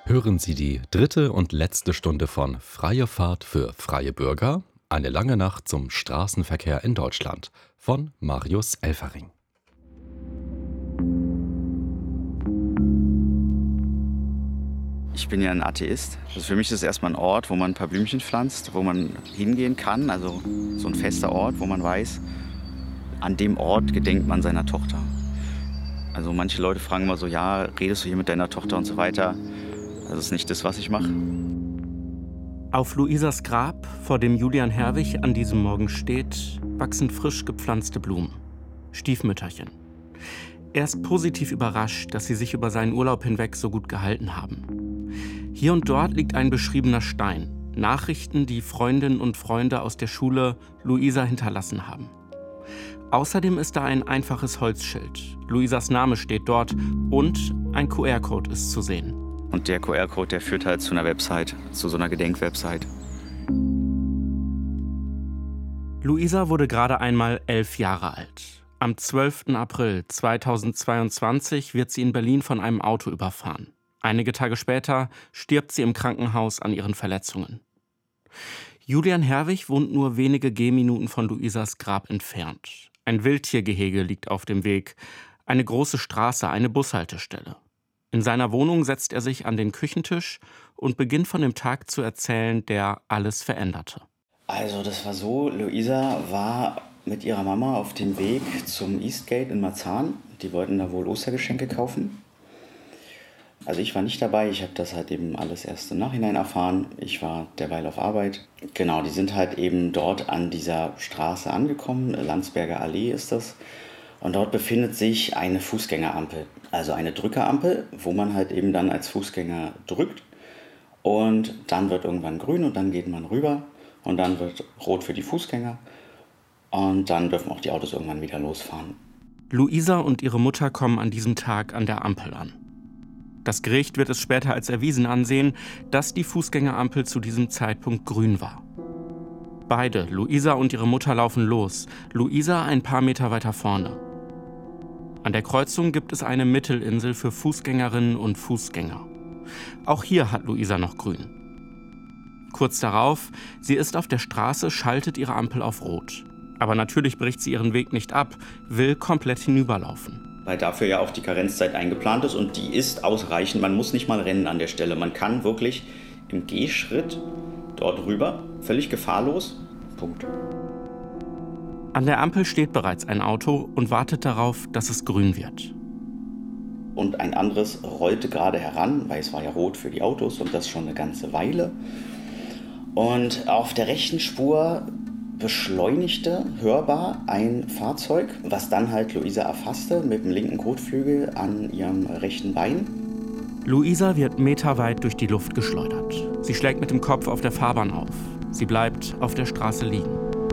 Hören Sie die dritte und letzte Stunde von Freie Fahrt für freie Bürger, eine lange Nacht zum Straßenverkehr in Deutschland von Marius Elfering. Ich bin ja ein Atheist. Also für mich ist es erstmal ein Ort, wo man ein paar Blümchen pflanzt, wo man hingehen kann. Also so ein fester Ort, wo man weiß, an dem Ort gedenkt man seiner Tochter. Also manche Leute fragen immer so, ja, redest du hier mit deiner Tochter und so weiter. Das ist nicht das, was ich mache. Auf Luisas Grab, vor dem Julian Herwig an diesem Morgen steht, wachsen frisch gepflanzte Blumen. Stiefmütterchen. Er ist positiv überrascht, dass sie sich über seinen Urlaub hinweg so gut gehalten haben. Hier und dort liegt ein beschriebener Stein. Nachrichten, die Freundinnen und Freunde aus der Schule Luisa hinterlassen haben. Außerdem ist da ein einfaches Holzschild. Luisas Name steht dort und ein QR-Code ist zu sehen. Und der QR-Code, der führt halt zu einer Website, zu so einer Gedenkwebsite. Luisa wurde gerade einmal 11 Jahre alt. Am 12. April 2022 wird sie in Berlin von einem Auto überfahren. Einige Tage später stirbt sie im Krankenhaus an ihren Verletzungen. Julian Herwig wohnt nur wenige Gehminuten von Luisas Grab entfernt. Ein Wildtiergehege liegt auf dem Weg, eine große Straße, eine Bushaltestelle. In seiner Wohnung setzt er sich an den Küchentisch und beginnt von dem Tag zu erzählen, der alles veränderte. Also das war so, Luisa war mit ihrer Mama auf dem Weg zum Eastgate in Marzahn. Die wollten da wohl Ostergeschenke kaufen. Also ich war nicht dabei, ich habe das halt eben alles erst im Nachhinein erfahren. Ich war derweil auf Arbeit. Genau, die sind halt eben dort an dieser Straße angekommen, Landsberger Allee ist das. Und dort befindet sich eine Fußgängerampel, also eine Drückerampel, wo man halt eben dann als Fußgänger drückt. Und dann wird irgendwann grün und dann geht man rüber und dann wird rot für die Fußgänger. Und dann dürfen auch die Autos irgendwann wieder losfahren. Luisa und ihre Mutter kommen an diesem Tag an der Ampel an. Das Gericht wird es später als erwiesen ansehen, dass die Fußgängerampel zu diesem Zeitpunkt grün war. Beide, Luisa und ihre Mutter, laufen los. Luisa ein paar Meter weiter vorne. An der Kreuzung gibt es eine Mittelinsel für Fußgängerinnen und Fußgänger. Auch hier hat Luisa noch grün. Kurz darauf, sie ist auf der Straße, schaltet ihre Ampel auf Rot. Aber natürlich bricht sie ihren Weg nicht ab, will komplett hinüberlaufen. Weil dafür ja auch die Karenzzeit eingeplant ist und die ist ausreichend. Man muss nicht mal rennen an der Stelle. Man kann wirklich im Gehschritt dort rüber, völlig gefahrlos. Punkt. An der Ampel steht bereits ein Auto und wartet darauf, dass es grün wird. Und ein anderes rollte gerade heran, weil es war ja rot für die Autos und das schon eine ganze Weile. Und auf der rechten Spur beschleunigte hörbar ein Fahrzeug, was dann halt Luisa erfasste mit dem linken Kotflügel an ihrem rechten Bein. Luisa wird meterweit durch die Luft geschleudert. Sie schlägt mit dem Kopf auf der Fahrbahn auf. Sie bleibt auf der Straße liegen.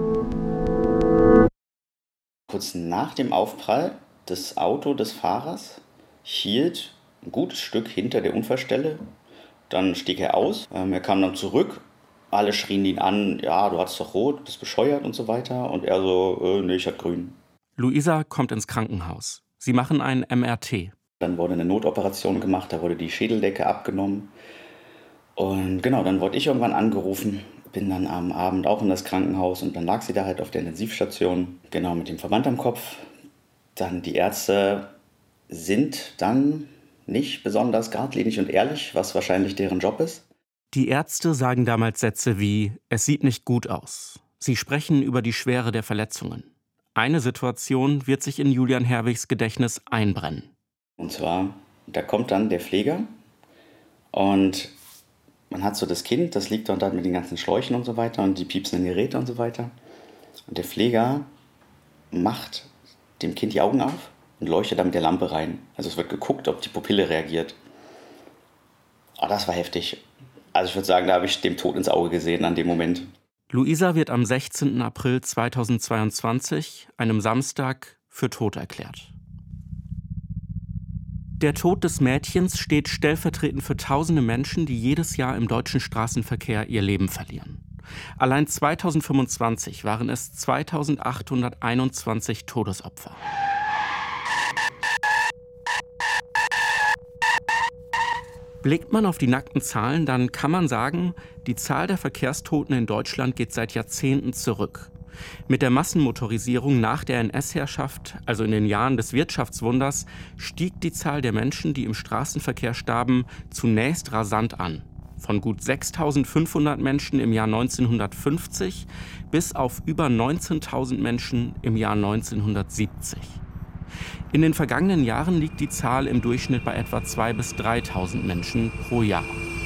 Kurz nach dem Aufprall, das Auto des Fahrers hielt ein gutes Stück hinter der Unfallstelle. Dann stieg er aus. Er kam dann zurück. Alle schrien ihn an, ja, du hattest doch rot, bist bescheuert und so weiter. Und er so, nee, ich hatte grün. Luisa kommt ins Krankenhaus. Sie machen ein MRT. Dann wurde eine Notoperation gemacht, da wurde die Schädeldecke abgenommen. Und genau, dann wurde ich irgendwann angerufen, bin dann am Abend auch in das Krankenhaus und dann lag sie da halt auf der Intensivstation, genau mit dem Verband am Kopf. Dann die Ärzte sind dann nicht besonders geradlinig und ehrlich, was wahrscheinlich deren Job ist. Die Ärzte sagen damals Sätze wie, es sieht nicht gut aus. Sie sprechen über die Schwere der Verletzungen. Eine Situation wird sich in Julian Herwigs Gedächtnis einbrennen. Und zwar, da kommt dann der Pfleger und man hat so das Kind, das liegt dort halt mit den ganzen Schläuchen und so weiter und die piepsenden Geräte und so weiter. Und der Pfleger macht dem Kind die Augen auf und leuchtet da mit der Lampe rein. Also es wird geguckt, ob die Pupille reagiert. Oh, das war heftig. Also ich würde sagen, da habe ich dem Tod ins Auge gesehen an dem Moment. Luisa wird am 16. April 2022, einem Samstag, für tot erklärt. Der Tod des Mädchens steht stellvertretend für tausende Menschen, die jedes Jahr im deutschen Straßenverkehr ihr Leben verlieren. Allein 2025 waren es 2821 Todesopfer. Blickt man auf die nackten Zahlen, dann kann man sagen, die Zahl der Verkehrstoten in Deutschland geht seit Jahrzehnten zurück. Mit der Massenmotorisierung nach der NS-Herrschaft, also in den Jahren des Wirtschaftswunders, stieg die Zahl der Menschen, die im Straßenverkehr starben, zunächst rasant an. Von gut 6.500 Menschen im Jahr 1950 bis auf über 19.000 Menschen im Jahr 1970. In den vergangenen Jahren liegt die Zahl im Durchschnitt bei etwa 2.000 bis 3.000 Menschen pro Jahr.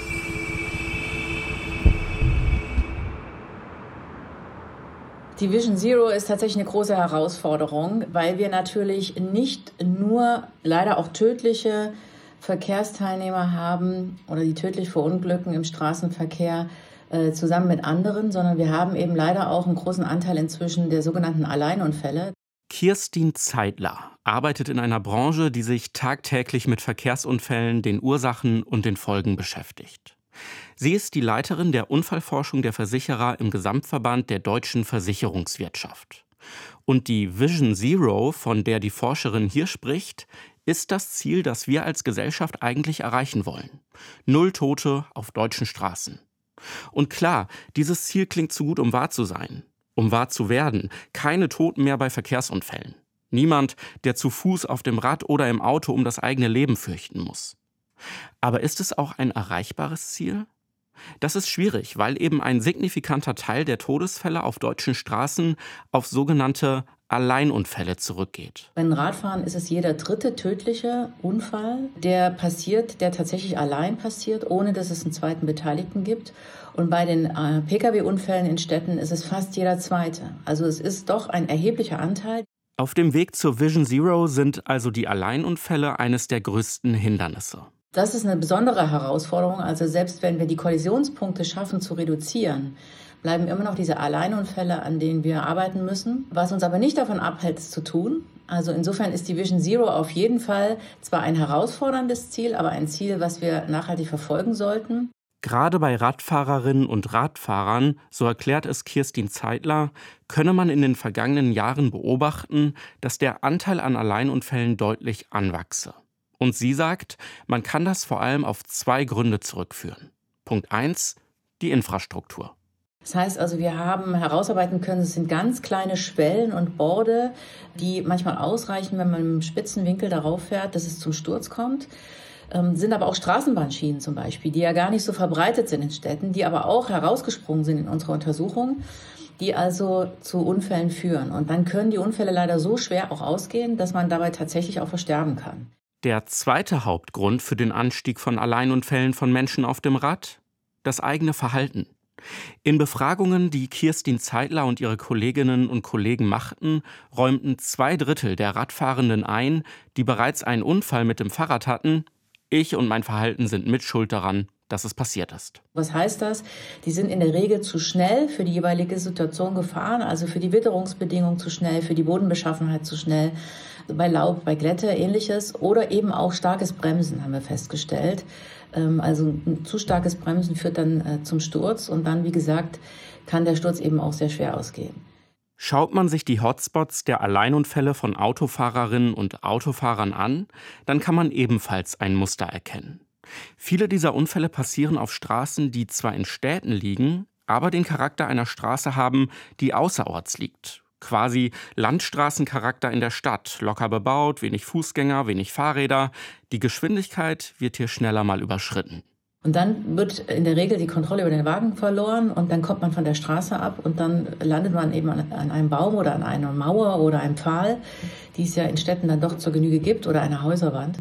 Die Vision Zero ist tatsächlich eine große Herausforderung, weil wir natürlich nicht nur leider auch tödliche Verkehrsteilnehmer haben oder die tödlich verunglücken im Straßenverkehr zusammen mit anderen, sondern wir haben eben leider auch einen großen Anteil inzwischen der sogenannten Alleinunfälle. Kirstin Zeitler arbeitet in einer Branche, die sich tagtäglich mit Verkehrsunfällen, den Ursachen und den Folgen beschäftigt. Sie ist die Leiterin der Unfallforschung der Versicherer im Gesamtverband der deutschen Versicherungswirtschaft. Und die Vision Zero, von der die Forscherin hier spricht, ist das Ziel, das wir als Gesellschaft eigentlich erreichen wollen. 0 Tote auf deutschen Straßen. Und klar, dieses Ziel klingt zu gut, um wahr zu sein. Um wahr zu werden. Keine Toten mehr bei Verkehrsunfällen. Niemand, der zu Fuß, auf dem Rad oder im Auto um das eigene Leben fürchten muss. Aber ist es auch ein erreichbares Ziel? Das ist schwierig, weil eben ein signifikanter Teil der Todesfälle auf deutschen Straßen auf sogenannte Alleinunfälle zurückgeht. Beim Radfahren ist es jeder 3. tödliche Unfall, der tatsächlich allein passiert, ohne dass es einen zweiten Beteiligten gibt. Und bei den Pkw-Unfällen in Städten ist es fast jeder 2. Also es ist doch ein erheblicher Anteil. Auf dem Weg zur Vision Zero sind also die Alleinunfälle eines der größten Hindernisse. Das ist eine besondere Herausforderung. Also selbst wenn wir die Kollisionspunkte schaffen zu reduzieren, bleiben immer noch diese Alleinunfälle, an denen wir arbeiten müssen. Was uns aber nicht davon abhält, es zu tun. Also insofern ist die Vision Zero auf jeden Fall zwar ein herausforderndes Ziel, aber ein Ziel, was wir nachhaltig verfolgen sollten. Gerade bei Radfahrerinnen und Radfahrern, so erklärt es Kirstin Zeitler, könne man in den vergangenen Jahren beobachten, dass der Anteil an Alleinunfällen deutlich anwachse. Und sie sagt, man kann das vor allem auf 2 Gründe zurückführen. Punkt 1, die Infrastruktur. Das heißt also, wir haben herausarbeiten können, es sind ganz kleine Schwellen und Borde, die manchmal ausreichen, wenn man im spitzen Winkel darauf fährt, dass es zum Sturz kommt. Sind aber auch Straßenbahnschienen zum Beispiel, die ja gar nicht so verbreitet sind in Städten, die aber auch herausgesprungen sind in unserer Untersuchung, die also zu Unfällen führen. Und dann können die Unfälle leider so schwer auch ausgehen, dass man dabei tatsächlich auch versterben kann. Der zweite Hauptgrund für den Anstieg von Alleinunfällen von Menschen auf dem Rad? Das eigene Verhalten. In Befragungen, die Kirstin Zeitler und ihre Kolleginnen und Kollegen machten, räumten 2/3 der Radfahrenden ein, die bereits einen Unfall mit dem Fahrrad hatten: Ich und mein Verhalten sind mitschuld daran, dass es passiert ist. Was heißt das? Die sind in der Regel zu schnell für die jeweilige Situation gefahren, also für die Witterungsbedingungen zu schnell, für die Bodenbeschaffenheit zu schnell, bei Laub, bei Glätte, ähnliches. Oder eben auch starkes Bremsen, haben wir festgestellt. Also ein zu starkes Bremsen führt dann zum Sturz und dann, wie gesagt, kann der Sturz eben auch sehr schwer ausgehen. Schaut man sich die Hotspots der Alleinunfälle von Autofahrerinnen und Autofahrern an, dann kann man ebenfalls ein Muster erkennen. Viele dieser Unfälle passieren auf Straßen, die zwar in Städten liegen, aber den Charakter einer Straße haben, die außerorts liegt. Quasi Landstraßencharakter in der Stadt, locker bebaut, wenig Fußgänger, wenig Fahrräder. Die Geschwindigkeit wird hier schneller mal überschritten. Und dann wird in der Regel die Kontrolle über den Wagen verloren und dann kommt man von der Straße ab und dann landet man eben an einem Baum oder an einer Mauer oder einem Pfahl, die es ja in Städten dann doch zur Genüge gibt, oder einer Häuserwand.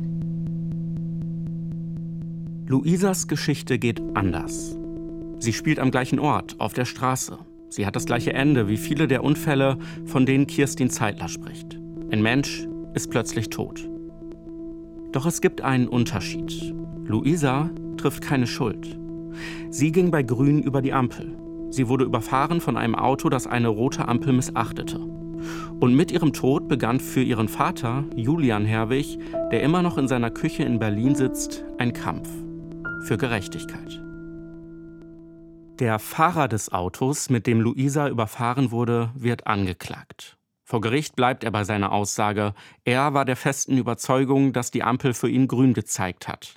Luisas Geschichte geht anders. Sie spielt am gleichen Ort, auf der Straße. Sie hat das gleiche Ende wie viele der Unfälle, von denen Kirstin Zeitler spricht. Ein Mensch ist plötzlich tot. Doch es gibt einen Unterschied. Luisa trifft keine Schuld. Sie ging bei Grün über die Ampel. Sie wurde überfahren von einem Auto, das eine rote Ampel missachtete. Und mit ihrem Tod begann für ihren Vater, Julian Herwig, der immer noch in seiner Küche in Berlin sitzt, ein Kampf für Gerechtigkeit. Der Fahrer des Autos, mit dem Luisa überfahren wurde, wird angeklagt. Vor Gericht bleibt er bei seiner Aussage, er war der festen Überzeugung, dass die Ampel für ihn grün gezeigt hat.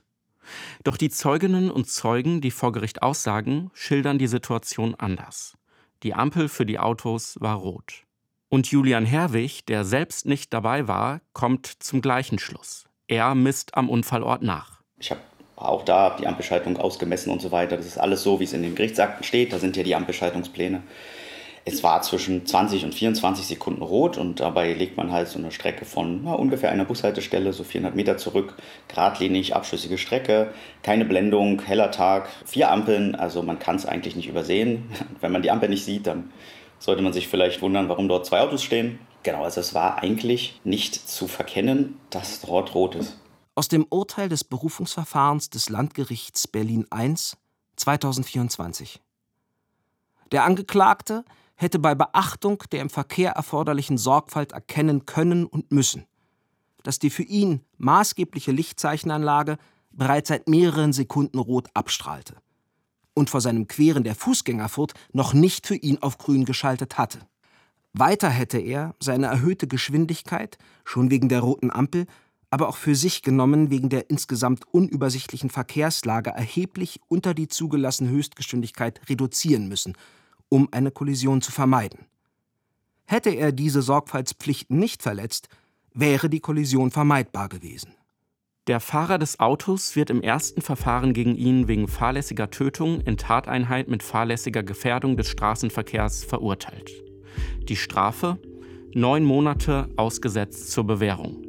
Doch die Zeuginnen und Zeugen, die vor Gericht aussagen, schildern die Situation anders. Die Ampel für die Autos war rot. Und Julian Herwig, der selbst nicht dabei war, kommt zum gleichen Schluss. Er misst am Unfallort nach. Ich habe auch da die Ampelschaltung ausgemessen und so weiter. Das ist alles so, wie es in den Gerichtsakten steht. Da sind ja die Ampelschaltungspläne. Es war zwischen 20 und 24 Sekunden rot und dabei legt man halt so eine Strecke von ungefähr einer Bushaltestelle, so 400 Meter zurück, geradlinig, abschüssige Strecke, keine Blendung, heller Tag, 4 Ampeln, also man kann es eigentlich nicht übersehen. Wenn man die Ampel nicht sieht, dann sollte man sich vielleicht wundern, warum dort 2 Autos stehen. Genau, also es war eigentlich nicht zu verkennen, dass dort rot ist. Aus dem Urteil des Berufungsverfahrens des Landgerichts Berlin I 2024. Der Angeklagte hätte bei Beachtung der im Verkehr erforderlichen Sorgfalt erkennen können und müssen, dass die für ihn maßgebliche Lichtzeichenanlage bereits seit mehreren Sekunden rot abstrahlte und vor seinem Queren der Fußgängerfurt noch nicht für ihn auf grün geschaltet hatte. Weiter hätte er seine erhöhte Geschwindigkeit, schon wegen der roten Ampel, aber auch für sich genommen wegen der insgesamt unübersichtlichen Verkehrslage erheblich unter die zugelassene Höchstgeschwindigkeit reduzieren müssen, um eine Kollision zu vermeiden. Hätte er diese Sorgfaltspflichten nicht verletzt, wäre die Kollision vermeidbar gewesen. Der Fahrer des Autos wird im ersten Verfahren gegen ihn wegen fahrlässiger Tötung in Tateinheit mit fahrlässiger Gefährdung des Straßenverkehrs verurteilt. Die Strafe: 9 Monate ausgesetzt zur Bewährung.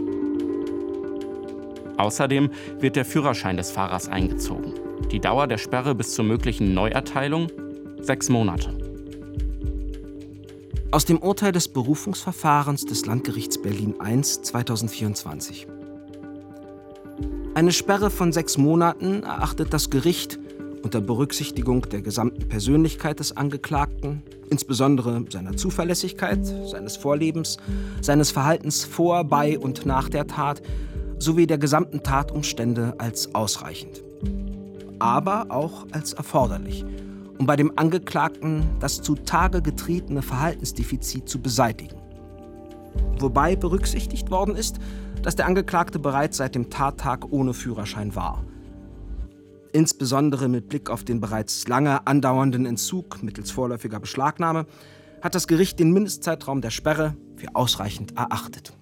Außerdem wird der Führerschein des Fahrers eingezogen. Die Dauer der Sperre bis zur möglichen Neuerteilung: 6 Monate. Aus dem Urteil des Berufungsverfahrens des Landgerichts Berlin I 2024. Eine Sperre von 6 Monaten erachtet das Gericht unter Berücksichtigung der gesamten Persönlichkeit des Angeklagten, insbesondere seiner Zuverlässigkeit, seines Vorlebens, seines Verhaltens vor, bei und nach der Tat sowie der gesamten Tatumstände als ausreichend, aber auch als erforderlich, um bei dem Angeklagten das zutage getretene Verhaltensdefizit zu beseitigen. Wobei berücksichtigt worden ist, dass der Angeklagte bereits seit dem Tattag ohne Führerschein war. Insbesondere mit Blick auf den bereits lange andauernden Entzug mittels vorläufiger Beschlagnahme hat das Gericht den Mindestzeitraum der Sperre für ausreichend erachtet.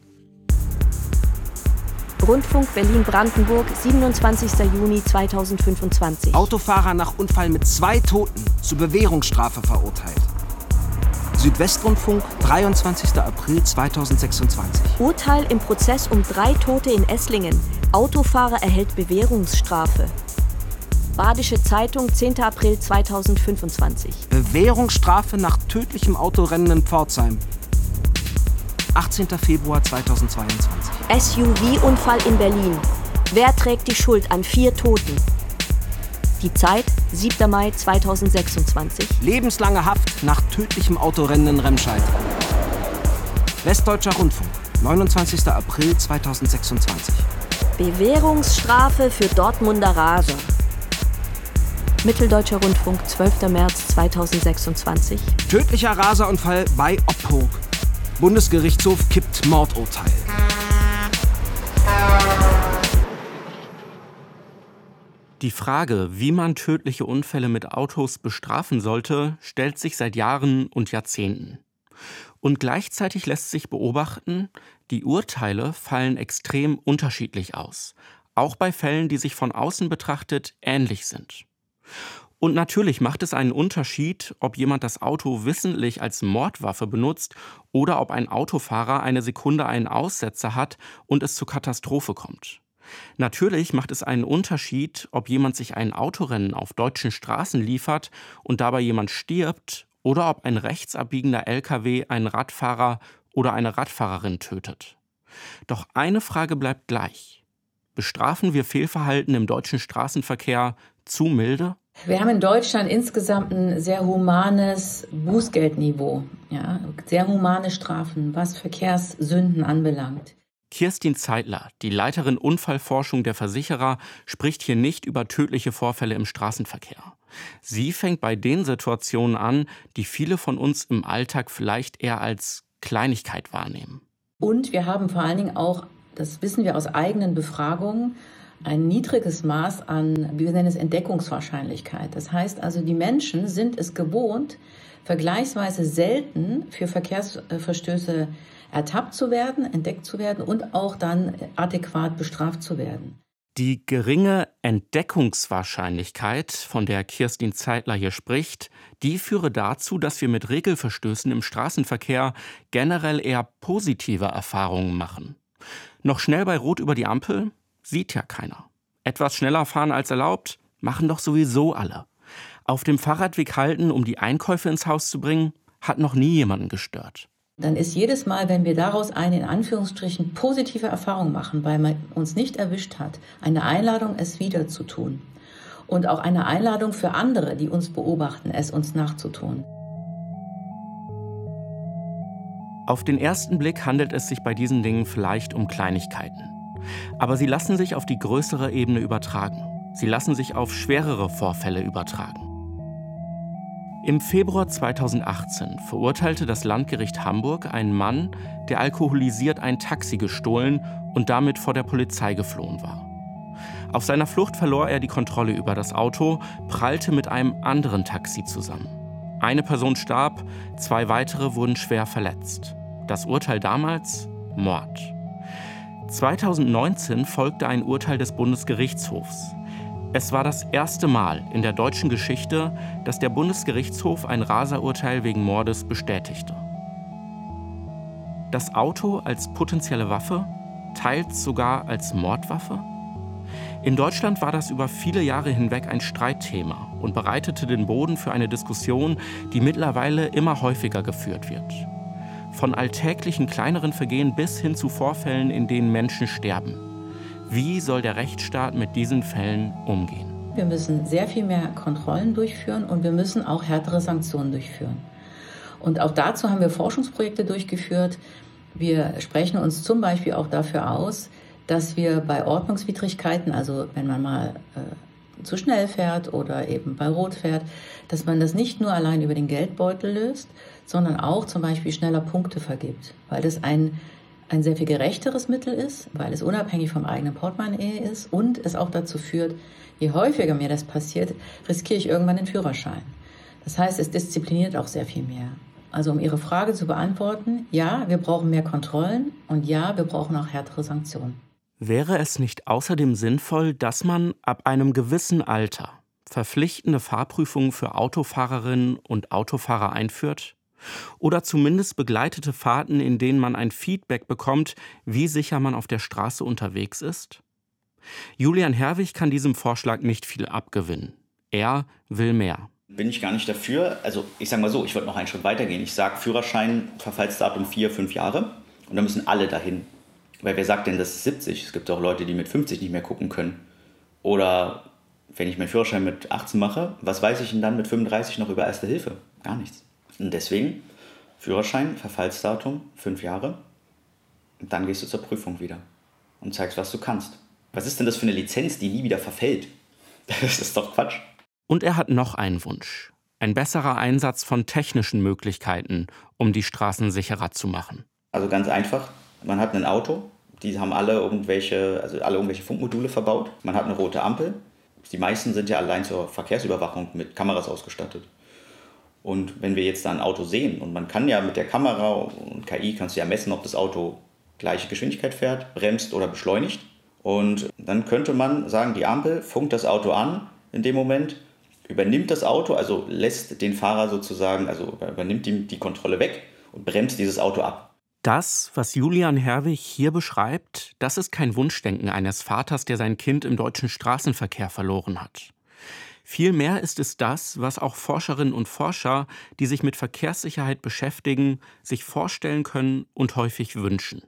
Rundfunk Berlin-Brandenburg, 27. Juni 2025. Autofahrer nach Unfall mit 2 Toten zu Bewährungsstrafe verurteilt. Südwestrundfunk, 23. April 2026. Urteil im Prozess um 3 Tote in Esslingen. Autofahrer erhält Bewährungsstrafe. Badische Zeitung, 10. April 2025. Bewährungsstrafe nach tödlichem Autorennen in Pforzheim. 18. Februar 2022. SUV-Unfall in Berlin. Wer trägt die Schuld an 4 Toten? Die Zeit, 7. Mai 2026. Lebenslange Haft nach tödlichem Autorennen in Remscheid. Westdeutscher Rundfunk, 29. April 2026. Bewährungsstrafe für Dortmunder Raser. Mitteldeutscher Rundfunk, 12. März 2026. Tödlicher Raserunfall bei Opphoek. Bundesgerichtshof kippt Mordurteil. Die Frage, wie man tödliche Unfälle mit Autos bestrafen sollte, stellt sich seit Jahren und Jahrzehnten. Und gleichzeitig lässt sich beobachten, die Urteile fallen extrem unterschiedlich aus, auch bei Fällen, die sich von außen betrachtet ähnlich sind. Und natürlich macht es einen Unterschied, ob jemand das Auto wissentlich als Mordwaffe benutzt oder ob ein Autofahrer eine Sekunde einen Aussetzer hat und es zur Katastrophe kommt. Natürlich macht es einen Unterschied, ob jemand sich ein Autorennen auf deutschen Straßen liefert und dabei jemand stirbt oder ob ein rechtsabbiegender LKW einen Radfahrer oder eine Radfahrerin tötet. Doch eine Frage bleibt gleich. Bestrafen wir Fehlverhalten im deutschen Straßenverkehr zu milde? Wir haben in Deutschland insgesamt ein sehr humanes Bußgeldniveau, ja, sehr humane Strafen, was Verkehrssünden anbelangt. Kirstin Zeitler, die Leiterin Unfallforschung der Versicherer, spricht hier nicht über tödliche Vorfälle im Straßenverkehr. Sie fängt bei den Situationen an, die viele von uns im Alltag vielleicht eher als Kleinigkeit wahrnehmen. Und wir haben vor allen Dingen auch, das wissen wir aus eigenen Befragungen, ein niedriges Maß an, wir nennen es Entdeckungswahrscheinlichkeit. Das heißt also, die Menschen sind es gewohnt, vergleichsweise selten für Verkehrsverstöße ertappt zu werden, entdeckt zu werden und auch dann adäquat bestraft zu werden. Die geringe Entdeckungswahrscheinlichkeit, von der Kirstin Zeitler hier spricht, die führe dazu, dass wir mit Regelverstößen im Straßenverkehr generell eher positive Erfahrungen machen. Noch schnell bei Rot über die Ampel? Sieht ja keiner. Etwas schneller fahren als erlaubt? Machen doch sowieso alle. Auf dem Fahrradweg halten, um die Einkäufe ins Haus zu bringen? Hat noch nie jemanden gestört. Dann ist jedes Mal, wenn wir daraus eine in Anführungsstrichen positive Erfahrung machen, weil man uns nicht erwischt hat, eine Einladung, es wieder zu tun. Und auch eine Einladung für andere, die uns beobachten, es uns nachzutun. Auf den ersten Blick handelt es sich bei diesen Dingen vielleicht um Kleinigkeiten. Aber sie lassen sich auf die größere Ebene übertragen. Sie lassen sich auf schwerere Vorfälle übertragen. Im Februar 2018 verurteilte das Landgericht Hamburg einen Mann, der alkoholisiert ein Taxi gestohlen und damit vor der Polizei geflohen war. Auf seiner Flucht verlor er die Kontrolle über das Auto, prallte mit einem anderen Taxi zusammen. Eine Person starb, 2 weitere wurden schwer verletzt. Das Urteil damals? Mord. 2019 folgte ein Urteil des Bundesgerichtshofs. Es war das erste Mal in der deutschen Geschichte, dass der Bundesgerichtshof ein Raserurteil wegen Mordes bestätigte. Das Auto als potenzielle Waffe, teils sogar als Mordwaffe? In Deutschland war das über viele Jahre hinweg ein Streitthema und bereitete den Boden für eine Diskussion, die mittlerweile immer häufiger geführt wird. Von alltäglichen kleineren Vergehen bis hin zu Vorfällen, in denen Menschen sterben. Wie soll der Rechtsstaat mit diesen Fällen umgehen? Wir müssen sehr viel mehr Kontrollen durchführen und wir müssen auch härtere Sanktionen durchführen. Und auch dazu haben wir Forschungsprojekte durchgeführt. Wir sprechen uns zum Beispiel auch dafür aus, dass wir bei Ordnungswidrigkeiten, also wenn man mal zu schnell fährt oder eben bei Rot fährt, dass man das nicht nur allein über den Geldbeutel löst, sondern auch zum Beispiel schneller Punkte vergibt, weil das ein sehr viel gerechteres Mittel ist, weil es unabhängig vom eigenen Portemonnaie ist und es auch dazu führt, je häufiger mir das passiert, riskiere ich irgendwann den Führerschein. Das heißt, es diszipliniert auch sehr viel mehr. Also um Ihre Frage zu beantworten, ja, wir brauchen mehr Kontrollen und ja, wir brauchen auch härtere Sanktionen. Wäre es nicht außerdem sinnvoll, dass man ab einem gewissen Alter verpflichtende Fahrprüfungen für Autofahrerinnen und Autofahrer einführt? Oder zumindest begleitete Fahrten, in denen man ein Feedback bekommt, wie sicher man auf der Straße unterwegs ist? Julian Herwig kann diesem Vorschlag nicht viel abgewinnen. Er will mehr. Bin ich gar nicht dafür. Also ich sage mal so, ich würde noch einen Schritt weiter gehen. Ich sage Führerschein, Verfallsdatum 4-5 Jahre und dann müssen alle dahin. Weil wer sagt denn, das ist 70? Es gibt auch Leute, die mit 50 nicht mehr gucken können. Oder wenn ich meinen Führerschein mit 18 mache, was weiß ich denn dann mit 35 noch über Erste Hilfe? Gar nichts. Und deswegen Führerschein, Verfallsdatum, 5 Jahre. Und dann gehst du zur Prüfung wieder und zeigst, was du kannst. Was ist denn das für eine Lizenz, die nie wieder verfällt? Das ist doch Quatsch. Und er hat noch einen Wunsch. Ein besserer Einsatz von technischen Möglichkeiten, um die Straßen sicherer zu machen. Also ganz einfach, man hat ein Auto, die haben alle irgendwelche Funkmodule verbaut. Man hat eine rote Ampel. Die meisten sind ja allein zur Verkehrsüberwachung mit Kameras ausgestattet. Und wenn wir jetzt da ein Auto sehen und man kann ja mit der Kamera und KI kannst du ja messen, ob das Auto gleiche Geschwindigkeit fährt, bremst oder beschleunigt. Und dann könnte man sagen, die Ampel funkt das Auto an in dem Moment, übernimmt das Auto, also lässt den Fahrer sozusagen, also übernimmt ihm die Kontrolle weg und bremst dieses Auto ab. Das, was Julian Herwig hier beschreibt, das ist kein Wunschdenken eines Vaters, der sein Kind im deutschen Straßenverkehr verloren hat. Vielmehr ist es das, was auch Forscherinnen und Forscher, die sich mit Verkehrssicherheit beschäftigen, sich vorstellen können und häufig wünschen.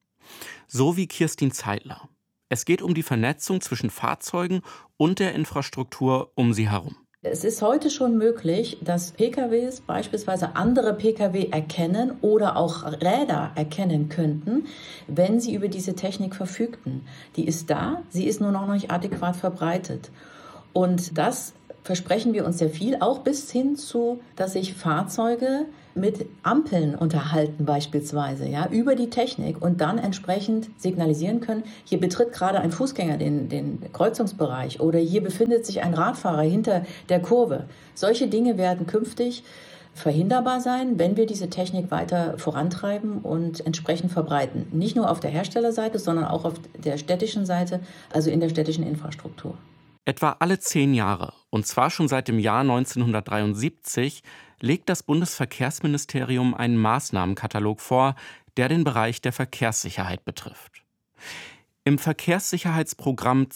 So wie Kirstin Zeitler. Es geht um die Vernetzung zwischen Fahrzeugen und der Infrastruktur um sie herum. Es ist heute schon möglich, dass PKWs beispielsweise andere PKW erkennen oder auch Räder erkennen könnten, wenn sie über diese Technik verfügten. Die ist da, sie ist nur noch nicht adäquat verbreitet. Und das versprechen wir uns sehr viel, auch bis hin zu, dass sich Fahrzeuge mit Ampeln unterhalten beispielsweise, ja, über die Technik und dann entsprechend signalisieren können, hier betritt gerade ein Fußgänger den Kreuzungsbereich oder hier befindet sich ein Radfahrer hinter der Kurve. Solche Dinge werden künftig verhinderbar sein, wenn wir diese Technik weiter vorantreiben und entsprechend verbreiten. Nicht nur auf der Herstellerseite, sondern auch auf der städtischen Seite, also in der städtischen Infrastruktur. Etwa alle 10 Jahre, und zwar schon seit dem Jahr 1973, legt das Bundesverkehrsministerium einen Maßnahmenkatalog vor, der den Bereich der Verkehrssicherheit betrifft. Im Verkehrssicherheitsprogramm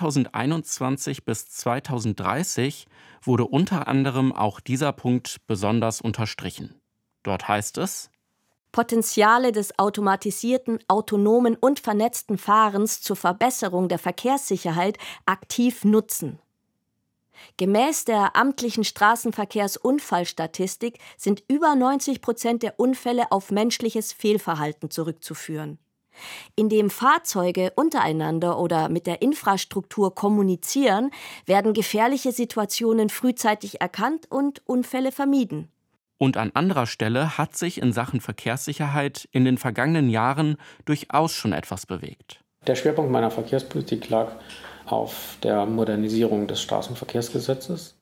2021 bis 2030 wurde unter anderem auch dieser Punkt besonders unterstrichen. Dort heißt es: Potenziale des automatisierten, autonomen und vernetzten Fahrens zur Verbesserung der Verkehrssicherheit aktiv nutzen. Gemäß der amtlichen Straßenverkehrsunfallstatistik sind über 90% der Unfälle auf menschliches Fehlverhalten zurückzuführen. Indem Fahrzeuge untereinander oder mit der Infrastruktur kommunizieren, werden gefährliche Situationen frühzeitig erkannt und Unfälle vermieden. Und an anderer Stelle hat sich in Sachen Verkehrssicherheit in den vergangenen Jahren durchaus schon etwas bewegt. Der Schwerpunkt meiner Verkehrspolitik lag auf der Modernisierung des Straßenverkehrsgesetzes.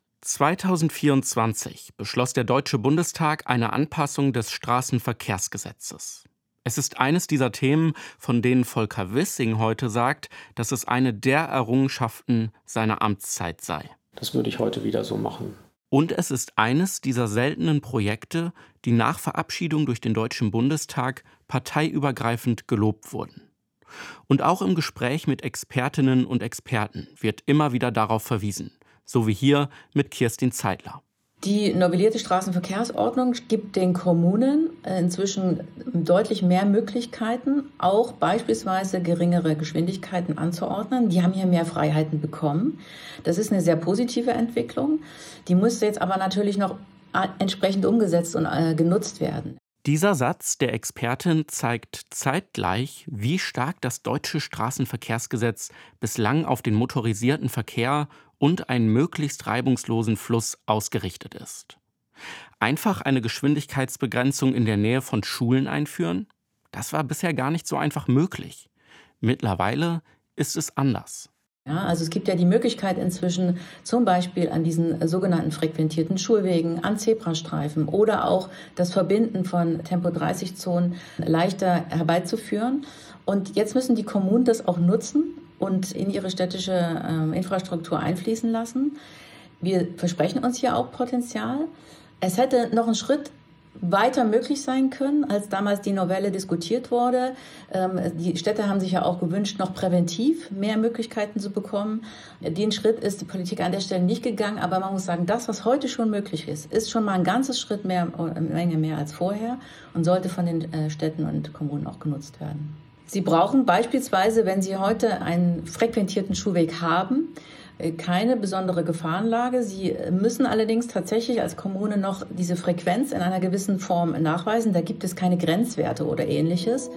2024 beschloss der Deutsche Bundestag eine Anpassung des Straßenverkehrsgesetzes. Es ist eines dieser Themen, von denen Volker Wissing heute sagt, dass es eine der Errungenschaften seiner Amtszeit sei. Das würde ich heute wieder so machen. Und es ist eines dieser seltenen Projekte, die nach Verabschiedung durch den Deutschen Bundestag parteiübergreifend gelobt wurden. Und auch im Gespräch mit Expertinnen und Experten wird immer wieder darauf verwiesen, so wie hier mit Kirstin Zeitler. Die novellierte Straßenverkehrsordnung gibt den Kommunen inzwischen deutlich mehr Möglichkeiten, auch beispielsweise geringere Geschwindigkeiten anzuordnen. Die haben hier mehr Freiheiten bekommen. Das ist eine sehr positive Entwicklung. Die muss jetzt aber natürlich noch entsprechend umgesetzt und genutzt werden. Dieser Satz der Expertin zeigt zeitgleich, wie stark das deutsche Straßenverkehrsgesetz bislang auf den motorisierten Verkehr und einen möglichst reibungslosen Fluss ausgerichtet ist. Einfach eine Geschwindigkeitsbegrenzung in der Nähe von Schulen einführen? Das war bisher gar nicht so einfach möglich. Mittlerweile ist es anders. Ja, also es gibt ja die Möglichkeit inzwischen zum Beispiel an diesen sogenannten frequentierten Schulwegen, an Zebrastreifen oder auch das Verbinden von Tempo-30-Zonen leichter herbeizuführen. Und jetzt müssen die Kommunen das auch nutzen und in ihre städtische Infrastruktur einfließen lassen. Wir versprechen uns hier auch Potenzial. Es hätte noch einen Schritt weiter möglich sein können, als damals die Novelle diskutiert wurde. Die Städte haben sich ja auch gewünscht, noch präventiv mehr Möglichkeiten zu bekommen. Den Schritt ist die Politik an der Stelle nicht gegangen, aber man muss sagen, das, was heute schon möglich ist schon mal ein ganzes Schritt Menge mehr als vorher und sollte von den Städten und Kommunen auch genutzt werden. Sie brauchen beispielsweise, wenn Sie heute einen frequentierten Schulweg haben, keine besondere Gefahrenlage. Sie müssen allerdings tatsächlich als Kommune noch diese Frequenz in einer gewissen Form nachweisen. Da gibt es keine Grenzwerte oder Ähnliches.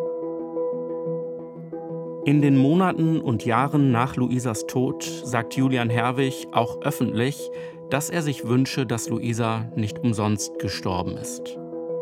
In den Monaten und Jahren nach Luisas Tod sagt Julian Herwig auch öffentlich, dass er sich wünsche, dass Luisa nicht umsonst gestorben ist.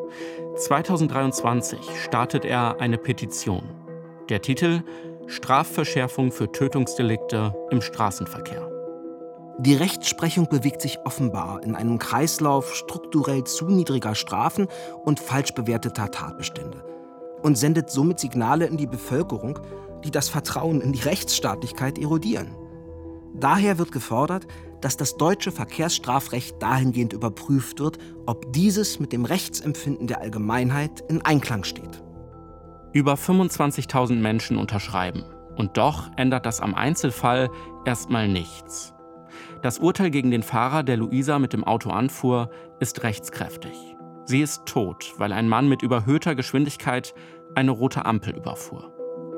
2023 startet er eine Petition. Der Titel: Strafverschärfung für Tötungsdelikte im Straßenverkehr. Die Rechtsprechung bewegt sich offenbar in einem Kreislauf strukturell zu niedriger Strafen und falsch bewerteter Tatbestände und sendet somit Signale in die Bevölkerung, die das Vertrauen in die Rechtsstaatlichkeit erodieren. Daher wird gefordert, dass das deutsche Verkehrsstrafrecht dahingehend überprüft wird, ob dieses mit dem Rechtsempfinden der Allgemeinheit in Einklang steht. Über 25.000 Menschen unterschreiben. Und doch ändert das am Einzelfall erstmal nichts. Das Urteil gegen den Fahrer, der Luisa mit dem Auto anfuhr, ist rechtskräftig. Sie ist tot, weil ein Mann mit überhöhter Geschwindigkeit eine rote Ampel überfuhr.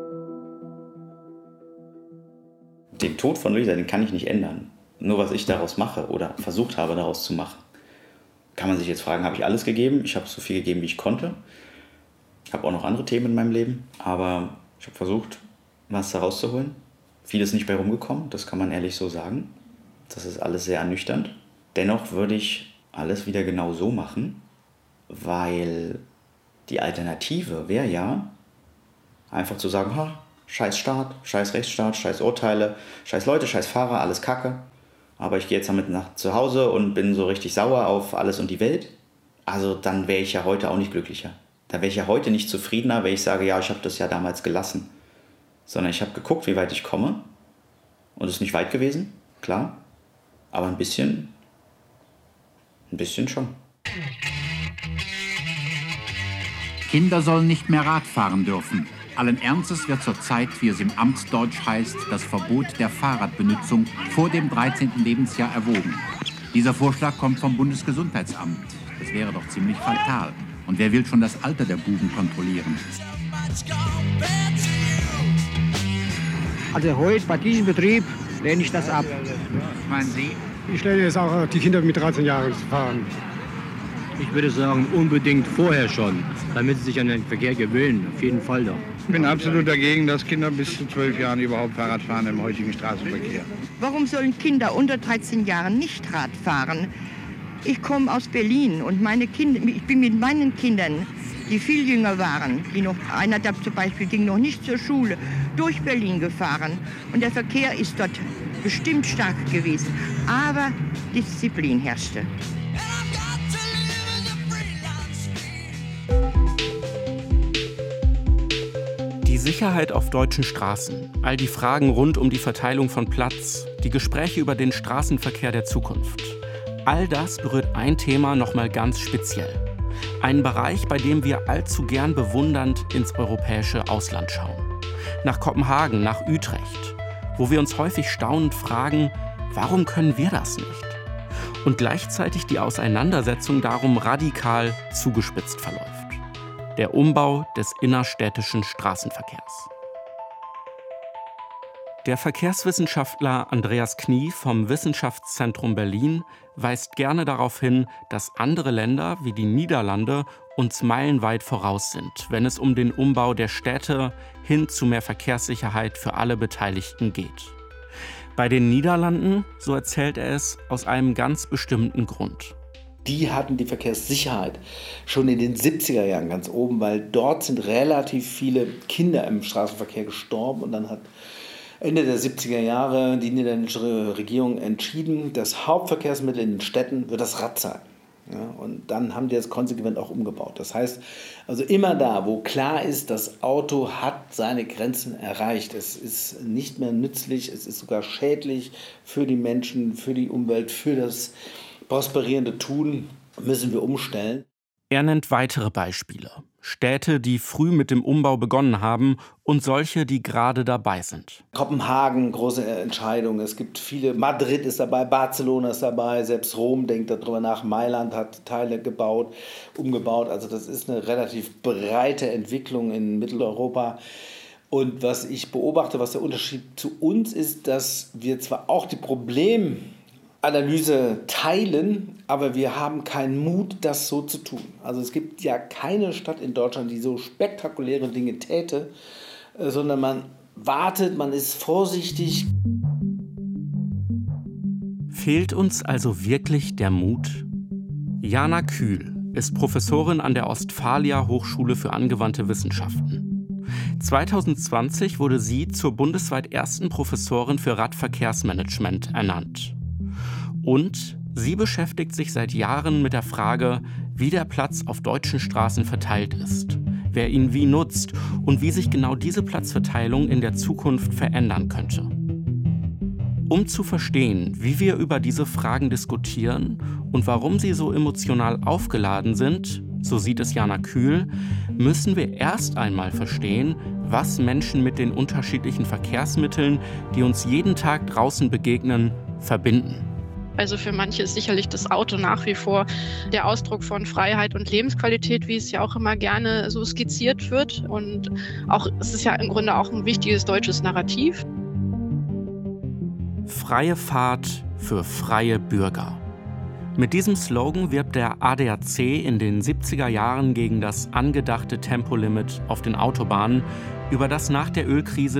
Den Tod von Luisa, den kann ich nicht ändern. Nur was ich daraus mache oder versucht habe, daraus zu machen. Kann man sich jetzt fragen, habe ich alles gegeben? Ich habe so viel gegeben, wie ich konnte. Ich habe auch noch andere Themen in meinem Leben, aber ich habe versucht, was da rauszuholen. Vieles nicht bei rumgekommen, das kann man ehrlich so sagen. Das ist alles sehr ernüchternd. Dennoch würde ich alles wieder genau so machen, weil die Alternative wäre ja, einfach zu sagen, scheiß Staat, scheiß Rechtsstaat, scheiß Urteile, scheiß Leute, scheiß Fahrer, alles Kacke. Aber ich gehe jetzt damit nach zu Hause und bin so richtig sauer auf alles und die Welt. Also dann wäre ich ja heute auch nicht glücklicher. Da wäre ich ja heute nicht zufriedener, wenn ich sage, ja, ich habe das ja damals gelassen. Sondern ich habe geguckt, wie weit ich komme. Und es ist nicht weit gewesen, klar. Aber ein bisschen schon. Kinder sollen nicht mehr Rad fahren dürfen. Allen Ernstes wird zurzeit, wie es im Amtsdeutsch heißt, das Verbot der Fahrradbenutzung vor dem 13. Lebensjahr erwogen. Dieser Vorschlag kommt vom Bundesgesundheitsamt. Das wäre doch ziemlich fatal. Und wer will schon das Alter der Buben kontrollieren? Also heute bei diesem Betrieb lehne ich das ab. Was meinen Sie? Ich lehne jetzt auch die Kinder mit 13 Jahren zu fahren. Ich würde sagen, unbedingt vorher schon, damit sie sich an den Verkehr gewöhnen. Auf jeden Fall doch. Ich bin absolut dagegen, dass Kinder bis zu 12 Jahren überhaupt Fahrrad fahren im heutigen Straßenverkehr. Warum sollen Kinder unter 13 Jahren nicht Rad fahren? Ich komme aus Berlin und ich bin mit meinen Kindern, die viel jünger waren, einer da zum Beispiel ging noch nicht zur Schule, durch Berlin gefahren. Und der Verkehr ist dort bestimmt stark gewesen. Aber Disziplin herrschte. Die Sicherheit auf deutschen Straßen, all die Fragen rund um die Verteilung von Platz, die Gespräche über den Straßenverkehr der Zukunft. All das berührt ein Thema nochmal ganz speziell. Einen Bereich, bei dem wir allzu gern bewundernd ins europäische Ausland schauen. Nach Kopenhagen, nach Utrecht, wo wir uns häufig staunend fragen, warum können wir das nicht? Und gleichzeitig die Auseinandersetzung darum radikal zugespitzt verläuft. Der Umbau des innerstädtischen Straßenverkehrs. Der Verkehrswissenschaftler Andreas Knie vom Wissenschaftszentrum Berlin weist gerne darauf hin, dass andere Länder wie die Niederlande uns meilenweit voraus sind, wenn es um den Umbau der Städte hin zu mehr Verkehrssicherheit für alle Beteiligten geht. Bei den Niederlanden, so erzählt er es, aus einem ganz bestimmten Grund. Die hatten die Verkehrssicherheit schon in den 70er Jahren ganz oben, weil dort sind relativ viele Kinder im Straßenverkehr gestorben und dann hat Ende der 70er Jahre die niederländische Regierung entschieden, das Hauptverkehrsmittel in den Städten wird das Rad sein. Ja, und dann haben die das konsequent auch umgebaut. Das heißt, also immer da, wo klar ist, das Auto hat seine Grenzen erreicht. Es ist nicht mehr nützlich, es ist sogar schädlich für die Menschen, für die Umwelt, für das prosperierende Tun, müssen wir umstellen. Er nennt weitere Beispiele. Städte, die früh mit dem Umbau begonnen haben und solche, die gerade dabei sind. Kopenhagen, große Entscheidung. Es gibt viele, Madrid ist dabei, Barcelona ist dabei, selbst Rom denkt darüber nach, Mailand hat Teile umgebaut. Also das ist eine relativ breite Entwicklung in Mitteleuropa. Und was ich beobachte, was der Unterschied zu uns ist, dass wir zwar auch die Problemanalyse teilen, aber wir haben keinen Mut, das so zu tun. Also es gibt ja keine Stadt in Deutschland, die so spektakuläre Dinge täte, sondern man wartet, man ist vorsichtig. Fehlt uns also wirklich der Mut? Jana Kühl ist Professorin an der Ostfalia Hochschule für angewandte Wissenschaften. 2020 wurde sie zur bundesweit ersten Professorin für Radverkehrsmanagement ernannt. Und sie beschäftigt sich seit Jahren mit der Frage, wie der Platz auf deutschen Straßen verteilt ist, wer ihn wie nutzt und wie sich genau diese Platzverteilung in der Zukunft verändern könnte. Um zu verstehen, wie wir über diese Fragen diskutieren und warum sie so emotional aufgeladen sind, so sieht es Jana Kühl, müssen wir erst einmal verstehen, was Menschen mit den unterschiedlichen Verkehrsmitteln, die uns jeden Tag draußen begegnen, verbinden. Also für manche ist sicherlich das Auto nach wie vor der Ausdruck von Freiheit und Lebensqualität, wie es ja auch immer gerne so skizziert wird. Und auch es ist ja im Grunde auch ein wichtiges deutsches Narrativ. Freie Fahrt für freie Bürger. Mit diesem Slogan wirbt der ADAC in den 70er Jahren gegen das angedachte Tempolimit auf den Autobahnen, über das nach der Ölkrise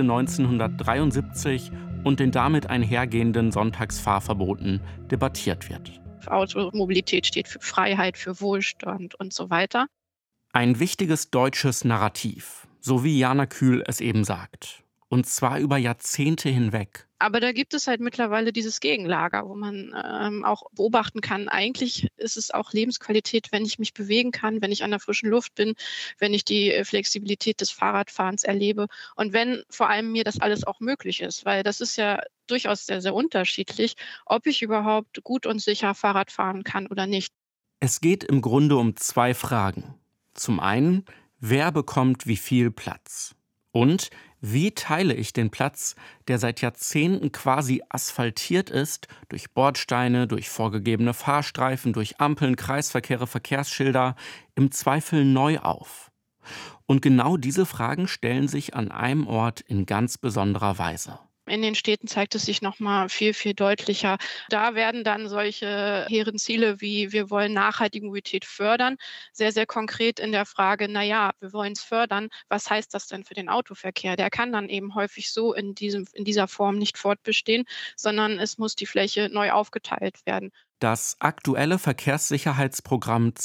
1973 und den damit einhergehenden Sonntagsfahrverboten debattiert wird. Automobilität steht für Freiheit, für Wohlstand und so weiter. Ein wichtiges deutsches Narrativ, so wie Jana Kühl es eben sagt. Und zwar über Jahrzehnte hinweg. Aber da gibt es halt mittlerweile dieses Gegenlager, wo man auch beobachten kann, eigentlich ist es auch Lebensqualität, wenn ich mich bewegen kann, wenn ich an der frischen Luft bin, wenn ich die Flexibilität des Fahrradfahrens erlebe und wenn vor allem mir das alles auch möglich ist, weil das ist ja durchaus sehr, sehr unterschiedlich, ob ich überhaupt gut und sicher Fahrrad fahren kann oder nicht. Es geht im Grunde um zwei Fragen. Zum einen, wer bekommt wie viel Platz? Und wie teile ich den Platz, der seit Jahrzehnten quasi asphaltiert ist, durch Bordsteine, durch vorgegebene Fahrstreifen, durch Ampeln, Kreisverkehre, Verkehrsschilder, im Zweifel neu auf? Und genau diese Fragen stellen sich an einem Ort in ganz besonderer Weise. In den Städten zeigt es sich noch mal viel, viel deutlicher. Da werden dann solche hehren Ziele wie wir wollen nachhaltige Mobilität fördern, sehr, sehr konkret in der Frage, naja, wir wollen es fördern, was heißt das denn für den Autoverkehr? Der kann dann eben häufig so in dieser Form nicht fortbestehen, sondern es muss die Fläche neu aufgeteilt werden. Das aktuelle Verkehrssicherheitsprogramm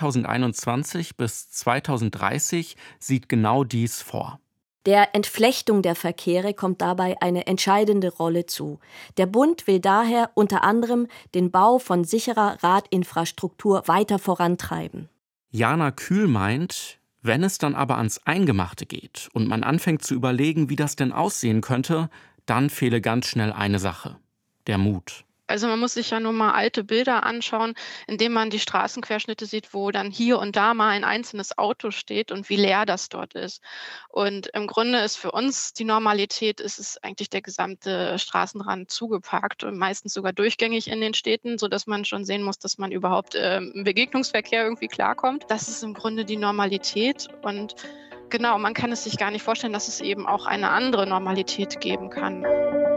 2021 bis 2030 sieht genau dies vor. Der Entflechtung der Verkehre kommt dabei eine entscheidende Rolle zu. Der Bund will daher unter anderem den Bau von sicherer Radinfrastruktur weiter vorantreiben. Jana Kühl meint, wenn es dann aber ans Eingemachte geht und man anfängt zu überlegen, wie das denn aussehen könnte, dann fehle ganz schnell eine Sache: der Mut. Also man muss sich ja nur mal alte Bilder anschauen, indem man die Straßenquerschnitte sieht, wo dann hier und da mal ein einzelnes Auto steht und wie leer das dort ist. Und im Grunde ist für uns die Normalität, ist es eigentlich der gesamte Straßenrand zugeparkt und meistens sogar durchgängig in den Städten, sodass man schon sehen muss, dass man überhaupt im Begegnungsverkehr irgendwie klarkommt. Das ist im Grunde die Normalität und genau, man kann es sich gar nicht vorstellen, dass es eben auch eine andere Normalität geben kann.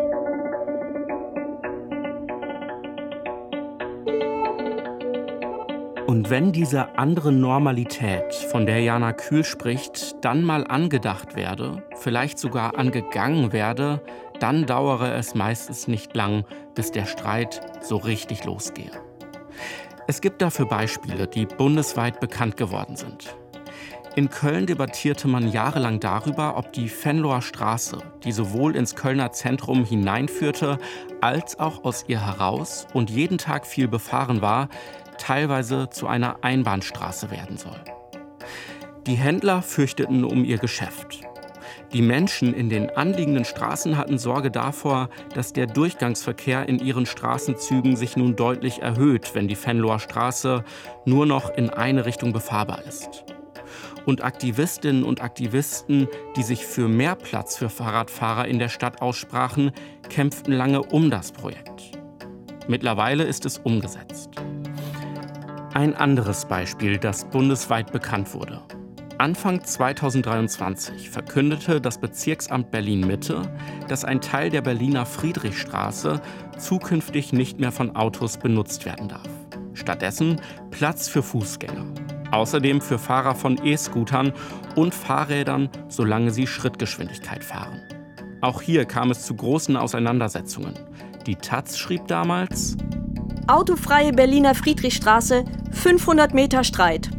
Und wenn diese andere Normalität, von der Jana Kühl spricht, dann mal angedacht werde, vielleicht sogar angegangen werde, dann dauere es meistens nicht lang, bis der Streit so richtig losgehe. Es gibt dafür Beispiele, die bundesweit bekannt geworden sind. In Köln debattierte man jahrelang darüber, ob die Venloer Straße, die sowohl ins Kölner Zentrum hineinführte, als auch aus ihr heraus und jeden Tag viel befahren war, teilweise zu einer Einbahnstraße werden soll. Die Händler fürchteten um ihr Geschäft. Die Menschen in den anliegenden Straßen hatten Sorge davor, dass der Durchgangsverkehr in ihren Straßenzügen sich nun deutlich erhöht, wenn die Venloer Straße nur noch in eine Richtung befahrbar ist. Und Aktivistinnen und Aktivisten, die sich für mehr Platz für Fahrradfahrer in der Stadt aussprachen, kämpften lange um das Projekt. Mittlerweile ist es umgesetzt. Ein anderes Beispiel, das bundesweit bekannt wurde. Anfang 2023 verkündete das Bezirksamt Berlin-Mitte, dass ein Teil der Berliner Friedrichstraße zukünftig nicht mehr von Autos benutzt werden darf. Stattdessen Platz für Fußgänger. Außerdem für Fahrer von E-Scootern und Fahrrädern, solange sie Schrittgeschwindigkeit fahren. Auch hier kam es zu großen Auseinandersetzungen. Die taz schrieb damals: Autofreie Berliner Friedrichstraße, 500 Meter Streit.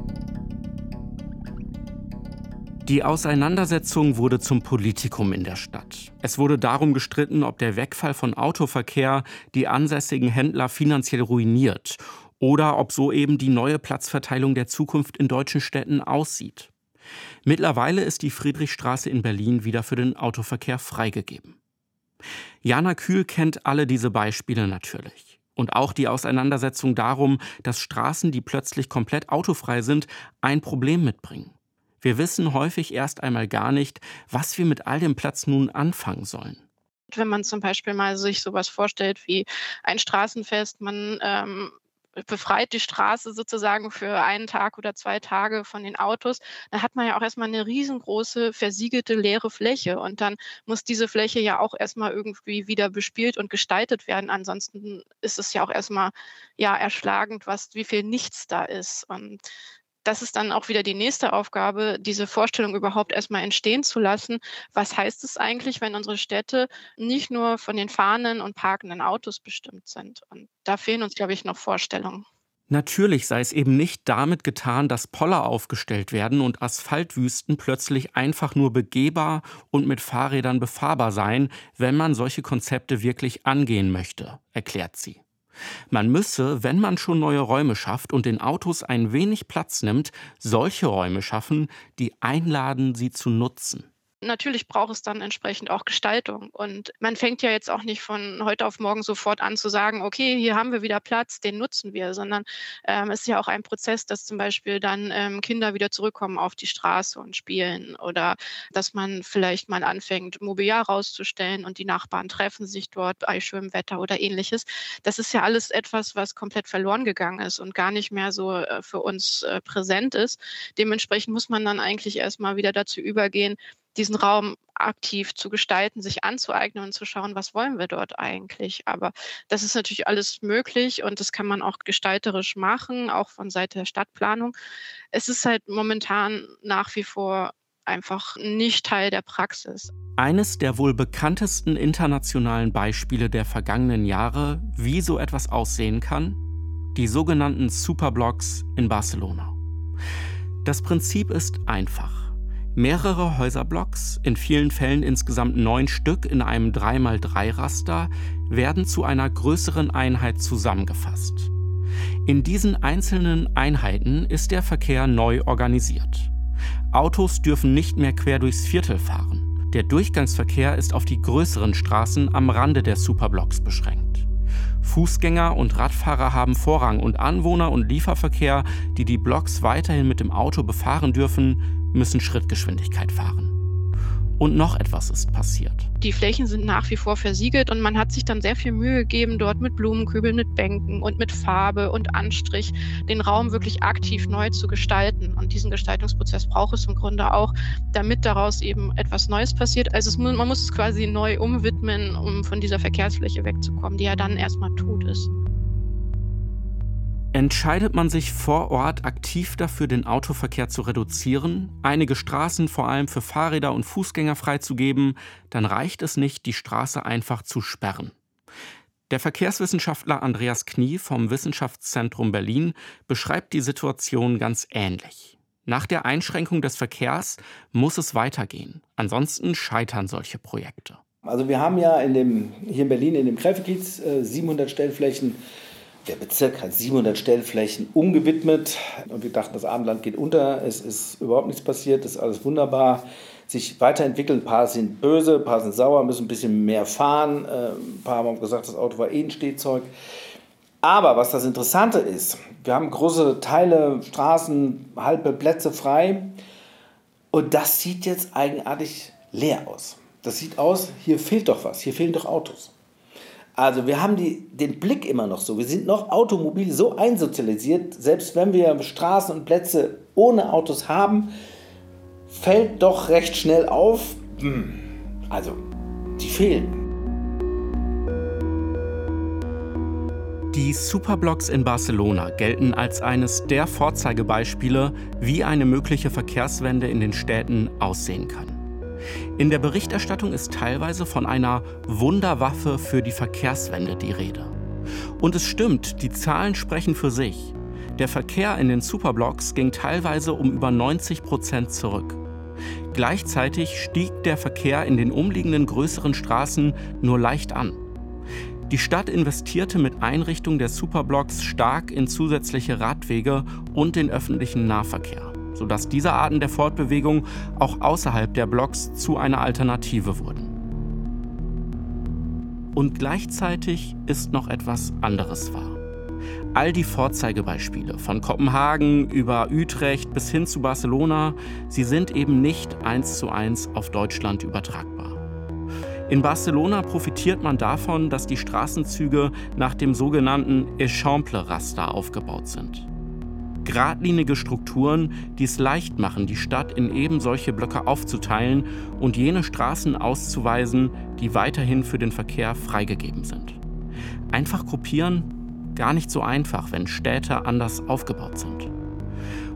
Die Auseinandersetzung wurde zum Politikum in der Stadt. Es wurde darum gestritten, ob der Wegfall von Autoverkehr die ansässigen Händler finanziell ruiniert oder ob so eben die neue Platzverteilung der Zukunft in deutschen Städten aussieht. Mittlerweile ist die Friedrichstraße in Berlin wieder für den Autoverkehr freigegeben. Jana Kühl kennt alle diese Beispiele natürlich. Und auch die Auseinandersetzung darum, dass Straßen, die plötzlich komplett autofrei sind, ein Problem mitbringen. Wir wissen häufig erst einmal gar nicht, was wir mit all dem Platz nun anfangen sollen. Wenn man zum Beispiel mal sich sowas vorstellt wie ein Straßenfest, man befreit die Straße sozusagen für einen Tag oder 2 Tage von den Autos, dann hat man ja auch erstmal eine riesengroße, versiegelte, leere Fläche. Und dann muss diese Fläche ja auch erstmal irgendwie wieder bespielt und gestaltet werden. Ansonsten ist es ja auch erstmal erschlagend, wie viel nichts da ist. Und das ist dann auch wieder die nächste Aufgabe, diese Vorstellung überhaupt erstmal entstehen zu lassen. Was heißt es eigentlich, wenn unsere Städte nicht nur von den fahrenden und parkenden Autos bestimmt sind? Und da fehlen uns, glaube ich, noch Vorstellungen. Natürlich sei es eben nicht damit getan, dass Poller aufgestellt werden und Asphaltwüsten plötzlich einfach nur begehbar und mit Fahrrädern befahrbar seien, wenn man solche Konzepte wirklich angehen möchte, erklärt sie. Man müsse, wenn man schon neue Räume schafft und den Autos ein wenig Platz nimmt, solche Räume schaffen, die einladen, sie zu nutzen. Natürlich braucht es dann entsprechend auch Gestaltung. Und man fängt ja jetzt auch nicht von heute auf morgen sofort an zu sagen, okay, hier haben wir wieder Platz, den nutzen wir, sondern es ist ja auch ein Prozess, dass zum Beispiel dann Kinder wieder zurückkommen auf die Straße und spielen oder dass man vielleicht mal anfängt, Mobiliar rauszustellen und die Nachbarn treffen sich dort bei schönem Wetter oder ähnliches. Das ist ja alles etwas, was komplett verloren gegangen ist und gar nicht mehr so für uns präsent ist. Dementsprechend muss man dann eigentlich erstmal wieder dazu übergehen, diesen Raum aktiv zu gestalten, sich anzueignen und zu schauen, was wollen wir dort eigentlich. Aber das ist natürlich alles möglich und das kann man auch gestalterisch machen, auch von Seite der Stadtplanung. Es ist halt momentan nach wie vor einfach nicht Teil der Praxis. Eines der wohl bekanntesten internationalen Beispiele der vergangenen Jahre, wie so etwas aussehen kann, die sogenannten Superblocks in Barcelona. Das Prinzip ist einfach. Mehrere Häuserblocks, in vielen Fällen insgesamt 9 Stück in einem 3x3-Raster, werden zu einer größeren Einheit zusammengefasst. In diesen einzelnen Einheiten ist der Verkehr neu organisiert. Autos dürfen nicht mehr quer durchs Viertel fahren. Der Durchgangsverkehr ist auf die größeren Straßen am Rande der Superblocks beschränkt. Fußgänger und Radfahrer haben Vorrang und Anwohner- und Lieferverkehr, die die Blocks weiterhin mit dem Auto befahren dürfen, müssen Schrittgeschwindigkeit fahren. Und noch etwas ist passiert. Die Flächen sind nach wie vor versiegelt und man hat sich dann sehr viel Mühe gegeben, dort mit Blumenkübeln, mit Bänken und mit Farbe und Anstrich den Raum wirklich aktiv neu zu gestalten. Und diesen Gestaltungsprozess braucht es im Grunde auch, damit daraus eben etwas Neues passiert. Also man muss es quasi neu umwidmen, um von dieser Verkehrsfläche wegzukommen, die ja dann erstmal tot ist. Entscheidet man sich vor Ort aktiv dafür, den Autoverkehr zu reduzieren, einige Straßen vor allem für Fahrräder und Fußgänger freizugeben, dann reicht es nicht, die Straße einfach zu sperren. Der Verkehrswissenschaftler Andreas Knie vom Wissenschaftszentrum Berlin beschreibt die Situation ganz ähnlich. Nach der Einschränkung des Verkehrs muss es weitergehen. Ansonsten scheitern solche Projekte. Also wir haben ja hier in Berlin in dem Gräfekiez 700 Stellflächen. Der Bezirk hat 700 Stellflächen umgewidmet und wir dachten, das Abendland geht unter. Es ist überhaupt nichts passiert, das ist alles wunderbar. Sich weiterentwickeln, ein paar sind böse, ein paar sind sauer, müssen ein bisschen mehr fahren. Ein paar haben gesagt, das Auto war ein Stehzeug. Aber was das Interessante ist, wir haben große Teile, Straßen, halbe Plätze frei und das sieht jetzt eigenartig leer aus. Das sieht aus, hier fehlt doch was, hier fehlen doch Autos. Also wir haben den Blick immer noch so. Wir sind noch automobil so einsozialisiert, selbst wenn wir Straßen und Plätze ohne Autos haben, fällt doch recht schnell auf, also die fehlen. Die Superblocks in Barcelona gelten als eines der Vorzeigebeispiele, wie eine mögliche Verkehrswende in den Städten aussehen kann. In der Berichterstattung ist teilweise von einer Wunderwaffe für die Verkehrswende die Rede. Und es stimmt, die Zahlen sprechen für sich. Der Verkehr in den Superblocks ging teilweise um über 90% zurück. Gleichzeitig stieg der Verkehr in den umliegenden größeren Straßen nur leicht an. Die Stadt investierte mit Einrichtung der Superblocks stark in zusätzliche Radwege und den öffentlichen Nahverkehr, sodass diese Arten der Fortbewegung auch außerhalb der Blocks zu einer Alternative wurden. Und gleichzeitig ist noch etwas anderes wahr. All die Vorzeigebeispiele, von Kopenhagen über Utrecht bis hin zu Barcelona, sie sind eben nicht 1:1 auf Deutschland übertragbar. In Barcelona profitiert man davon, dass die Straßenzüge nach dem sogenannten Eixample-Raster aufgebaut sind. Geradlinige Strukturen, die es leicht machen, die Stadt in eben solche Blöcke aufzuteilen und jene Straßen auszuweisen, die weiterhin für den Verkehr freigegeben sind. Einfach gruppieren, gar nicht so einfach, wenn Städte anders aufgebaut sind.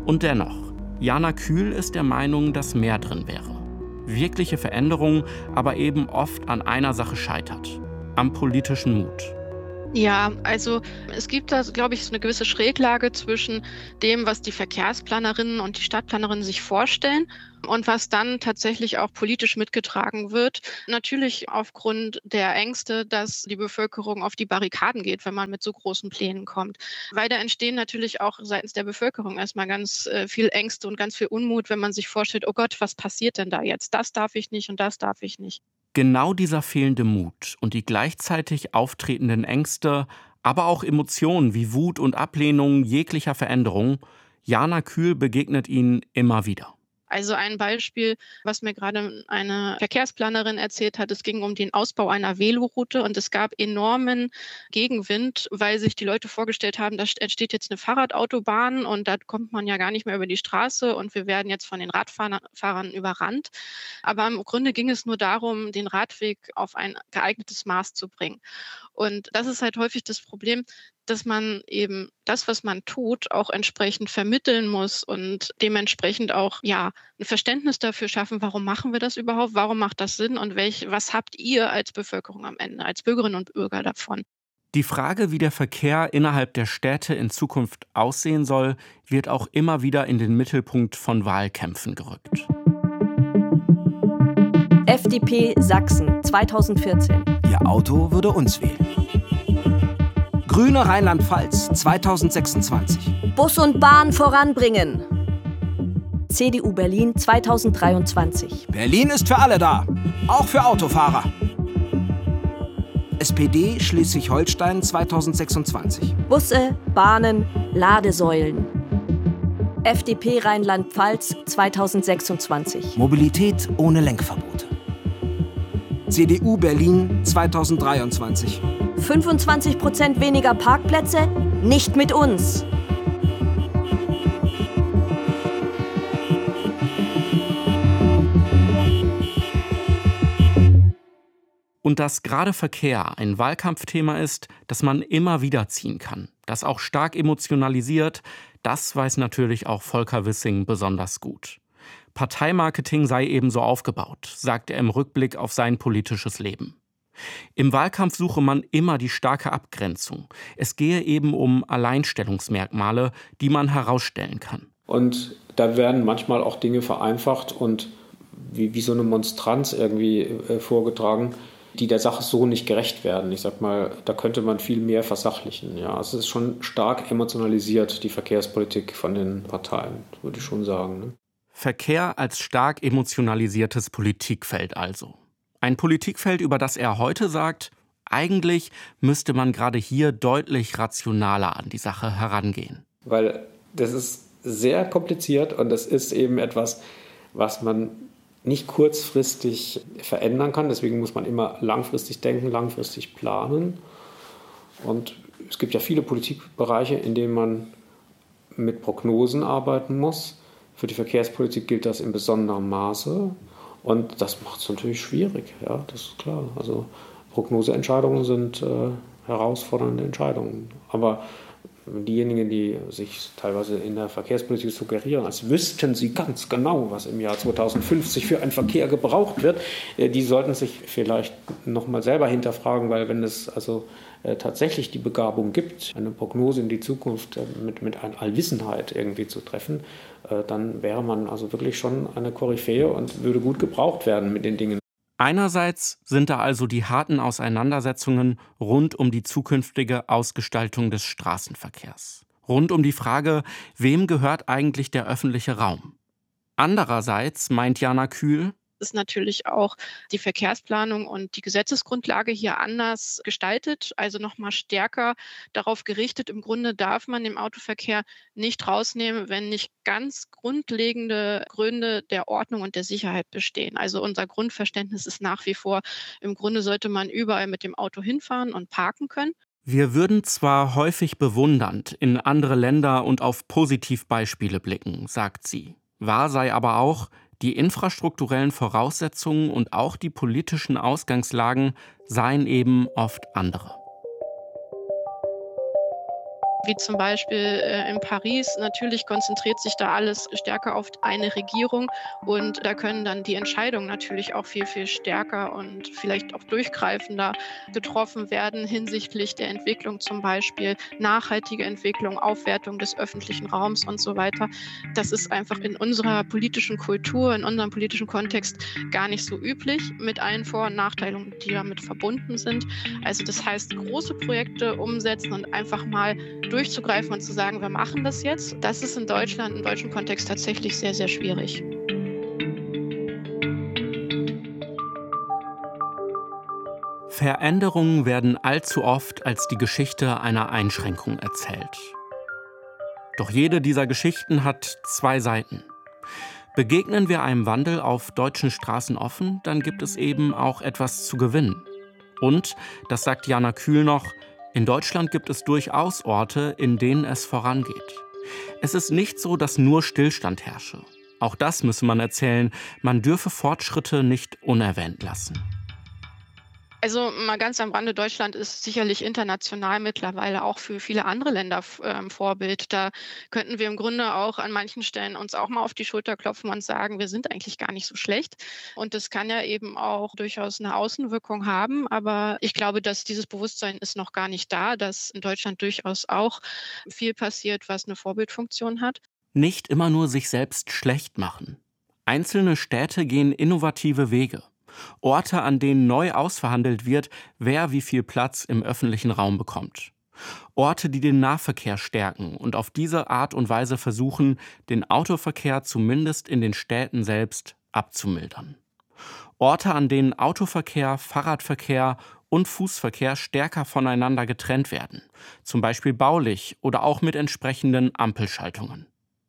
Und dennoch, Jana Kühl ist der Meinung, dass mehr drin wäre. Wirkliche Veränderung aber eben oft an einer Sache scheitert: am politischen Mut. Ja, also es gibt da, glaube ich, so eine gewisse Schräglage zwischen dem, was die Verkehrsplanerinnen und die Stadtplanerinnen sich vorstellen und was dann tatsächlich auch politisch mitgetragen wird. Natürlich aufgrund der Ängste, dass die Bevölkerung auf die Barrikaden geht, wenn man mit so großen Plänen kommt. Weil da entstehen natürlich auch seitens der Bevölkerung erstmal ganz viel Ängste und ganz viel Unmut, wenn man sich vorstellt, oh Gott, was passiert denn da jetzt? Das darf ich nicht und das darf ich nicht. Genau dieser fehlende Mut und die gleichzeitig auftretenden Ängste, aber auch Emotionen wie Wut und Ablehnung jeglicher Veränderung, Jana Kühl begegnet ihnen immer wieder. Also ein Beispiel, was mir gerade eine Verkehrsplanerin erzählt hat, es ging um den Ausbau einer Veloroute und es gab enormen Gegenwind, weil sich die Leute vorgestellt haben, da entsteht jetzt eine Fahrradautobahn und da kommt man ja gar nicht mehr über die Straße und wir werden jetzt von den Radfahrern überrannt. Aber im Grunde ging es nur darum, den Radweg auf ein geeignetes Maß zu bringen. Und das ist halt häufig das Problem, dass man eben das, was man tut, auch entsprechend vermitteln muss und dementsprechend auch ein Verständnis dafür schaffen, warum machen wir das überhaupt, warum macht das Sinn und was habt ihr als Bevölkerung am Ende, als Bürgerinnen und Bürger davon? Die Frage, wie der Verkehr innerhalb der Städte in Zukunft aussehen soll, wird auch immer wieder in den Mittelpunkt von Wahlkämpfen gerückt. FDP Sachsen 2014. Ihr Auto würde uns wählen. Grüne Rheinland-Pfalz 2026. Bus und Bahn voranbringen. CDU Berlin 2023. Berlin ist für alle da, auch für Autofahrer. SPD Schleswig-Holstein 2026. Busse, Bahnen, Ladesäulen. FDP Rheinland-Pfalz 2026. Mobilität ohne Lenkverbote. CDU Berlin 2023. 25% weniger Parkplätze? Nicht mit uns. Und dass gerade Verkehr ein Wahlkampfthema ist, das man immer wieder ziehen kann, das auch stark emotionalisiert, das weiß natürlich auch Volker Wissing besonders gut. Parteimarketing sei ebenso aufgebaut, sagt er im Rückblick auf sein politisches Leben. Im Wahlkampf suche man immer die starke Abgrenzung. Es gehe eben um Alleinstellungsmerkmale, die man herausstellen kann. Und da werden manchmal auch Dinge vereinfacht und wie so eine Monstranz irgendwie vorgetragen, die der Sache so nicht gerecht werden. Ich sag mal, da könnte man viel mehr versachlichen. Ja, es ist schon stark emotionalisiert, die Verkehrspolitik von den Parteien, würde ich schon sagen. Ne? Verkehr als stark emotionalisiertes Politikfeld also. Ein Politikfeld, über das er heute sagt, eigentlich müsste man gerade hier deutlich rationaler an die Sache herangehen. Weil das ist sehr kompliziert und das ist eben etwas, was man nicht kurzfristig verändern kann. Deswegen muss man immer langfristig denken, langfristig planen. Und es gibt ja viele Politikbereiche, in denen man mit Prognosen arbeiten muss. Für die Verkehrspolitik gilt das in besonderem Maße. Und das macht es natürlich schwierig, ja, das ist klar. Also Prognoseentscheidungen sind herausfordernde Entscheidungen. Aber diejenigen, die sich teilweise in der Verkehrspolitik suggerieren, als wüssten sie ganz genau, was im Jahr 2050 für einen Verkehr gebraucht wird, die sollten sich vielleicht nochmal selber hinterfragen, weil wenn es also tatsächlich die Begabung gibt, eine Prognose in die Zukunft mit einer Allwissenheit irgendwie zu treffen, dann wäre man also wirklich schon eine Koryphäe und würde gut gebraucht werden mit den Dingen. Einerseits sind da also die harten Auseinandersetzungen rund um die zukünftige Ausgestaltung des Straßenverkehrs. Rund um die Frage, wem gehört eigentlich der öffentliche Raum? Andererseits meint Jana Kühl, ist natürlich auch die Verkehrsplanung und die Gesetzesgrundlage hier anders gestaltet, also nochmal stärker darauf gerichtet. Im Grunde darf man den Autoverkehr nicht rausnehmen, wenn nicht ganz grundlegende Gründe der Ordnung und der Sicherheit bestehen. Also unser Grundverständnis ist nach wie vor, im Grunde sollte man überall mit dem Auto hinfahren und parken können. Wir würden zwar häufig bewundernd in andere Länder und auf Positivbeispiele blicken, sagt sie. Wahr sei aber auch, die infrastrukturellen Voraussetzungen und auch die politischen Ausgangslagen seien eben oft andere. wie zum Beispiel in Paris. Natürlich konzentriert sich da alles stärker auf eine Regierung und da können dann die Entscheidungen natürlich auch viel, viel stärker und vielleicht auch durchgreifender getroffen werden hinsichtlich der Entwicklung, zum Beispiel nachhaltige Entwicklung, Aufwertung des öffentlichen Raums und so weiter. Das ist einfach in unserer politischen Kultur, in unserem politischen Kontext gar nicht so üblich, mit allen Vor- und Nachteilen, die damit verbunden sind. Also das heißt, große Projekte umsetzen und einfach mal durchzugreifen und zu sagen, wir machen das jetzt, das ist in Deutschland, im deutschen Kontext tatsächlich sehr, sehr schwierig. Veränderungen werden allzu oft als die Geschichte einer Einschränkung erzählt. Doch jede dieser Geschichten hat zwei Seiten. Begegnen wir einem Wandel auf deutschen Straßen offen, dann gibt es eben auch etwas zu gewinnen. Und, das sagt Jana Kühl noch, in Deutschland gibt es durchaus Orte, in denen es vorangeht. Es ist nicht so, dass nur Stillstand herrsche. Auch das müsse man erzählen, man dürfe Fortschritte nicht unerwähnt lassen. Also mal ganz am Rande, Deutschland ist sicherlich international mittlerweile auch für viele andere Länder Vorbild. Da könnten wir im Grunde auch an manchen Stellen uns auch mal auf die Schulter klopfen und sagen, wir sind eigentlich gar nicht so schlecht. Und das kann ja eben auch durchaus eine Außenwirkung haben. Aber ich glaube, dass dieses Bewusstsein ist noch gar nicht da, dass in Deutschland durchaus auch viel passiert, was eine Vorbildfunktion hat. Nicht immer nur sich selbst schlecht machen. Einzelne Städte gehen innovative Wege. Orte, an denen neu ausverhandelt wird, wer wie viel Platz im öffentlichen Raum bekommt. Orte, die den Nahverkehr stärken und auf diese Art und Weise versuchen, den Autoverkehr zumindest in den Städten selbst abzumildern. Orte, an denen Autoverkehr, Fahrradverkehr und Fußverkehr stärker voneinander getrennt werden, zum Beispiel baulich oder auch mit entsprechenden Ampelschaltungen.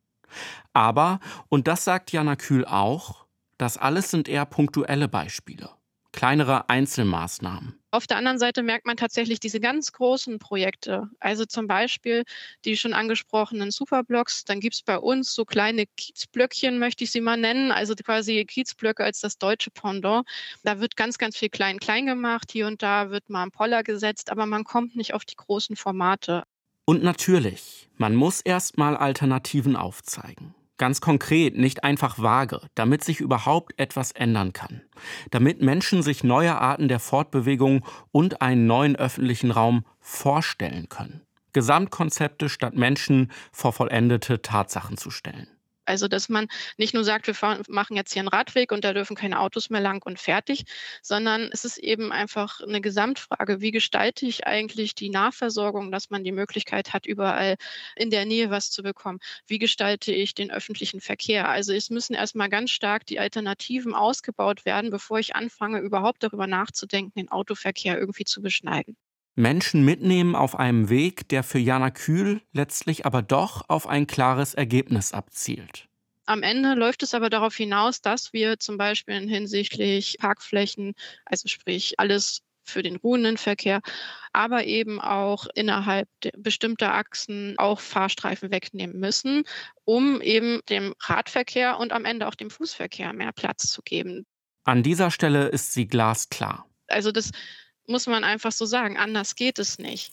Aber, und das sagt Jana Kühl auch, das alles sind eher punktuelle Beispiele, kleinere Einzelmaßnahmen. Auf der anderen Seite merkt man tatsächlich diese ganz großen Projekte, also zum Beispiel die schon angesprochenen Superblocks. Dann gibt es bei uns so kleine Kiezblöckchen, möchte ich sie mal nennen, also quasi Kiezblöcke als das deutsche Pendant. Da wird ganz, ganz viel klein gemacht, hier und da wird mal ein Poller gesetzt, aber man kommt nicht auf die großen Formate. Und natürlich, man muss erst mal Alternativen aufzeigen. Ganz konkret, nicht einfach vage, damit sich überhaupt etwas ändern kann. Damit Menschen sich neue Arten der Fortbewegung und einen neuen öffentlichen Raum vorstellen können. Gesamtkonzepte statt Menschen vor vollendete Tatsachen zu stellen. Also, dass man nicht nur sagt, wir machen jetzt hier einen Radweg und da dürfen keine Autos mehr lang und fertig, sondern es ist eben einfach eine Gesamtfrage, wie gestalte ich eigentlich die Nahversorgung, dass man die Möglichkeit hat, überall in der Nähe was zu bekommen? Wie gestalte ich den öffentlichen Verkehr? Also es müssen erstmal ganz stark die Alternativen ausgebaut werden, bevor ich anfange, überhaupt darüber nachzudenken, den Autoverkehr irgendwie zu beschneiden. Menschen mitnehmen auf einem Weg, der für Jana Kühl letztlich aber doch auf ein klares Ergebnis abzielt. Am Ende läuft es aber darauf hinaus, dass wir zum Beispiel hinsichtlich Parkflächen, also sprich alles für den ruhenden Verkehr, aber eben auch innerhalb bestimmter Achsen auch Fahrstreifen wegnehmen müssen, um eben dem Radverkehr und am Ende auch dem Fußverkehr mehr Platz zu geben. An dieser Stelle ist sie glasklar. Also das muss man einfach so sagen, anders geht es nicht.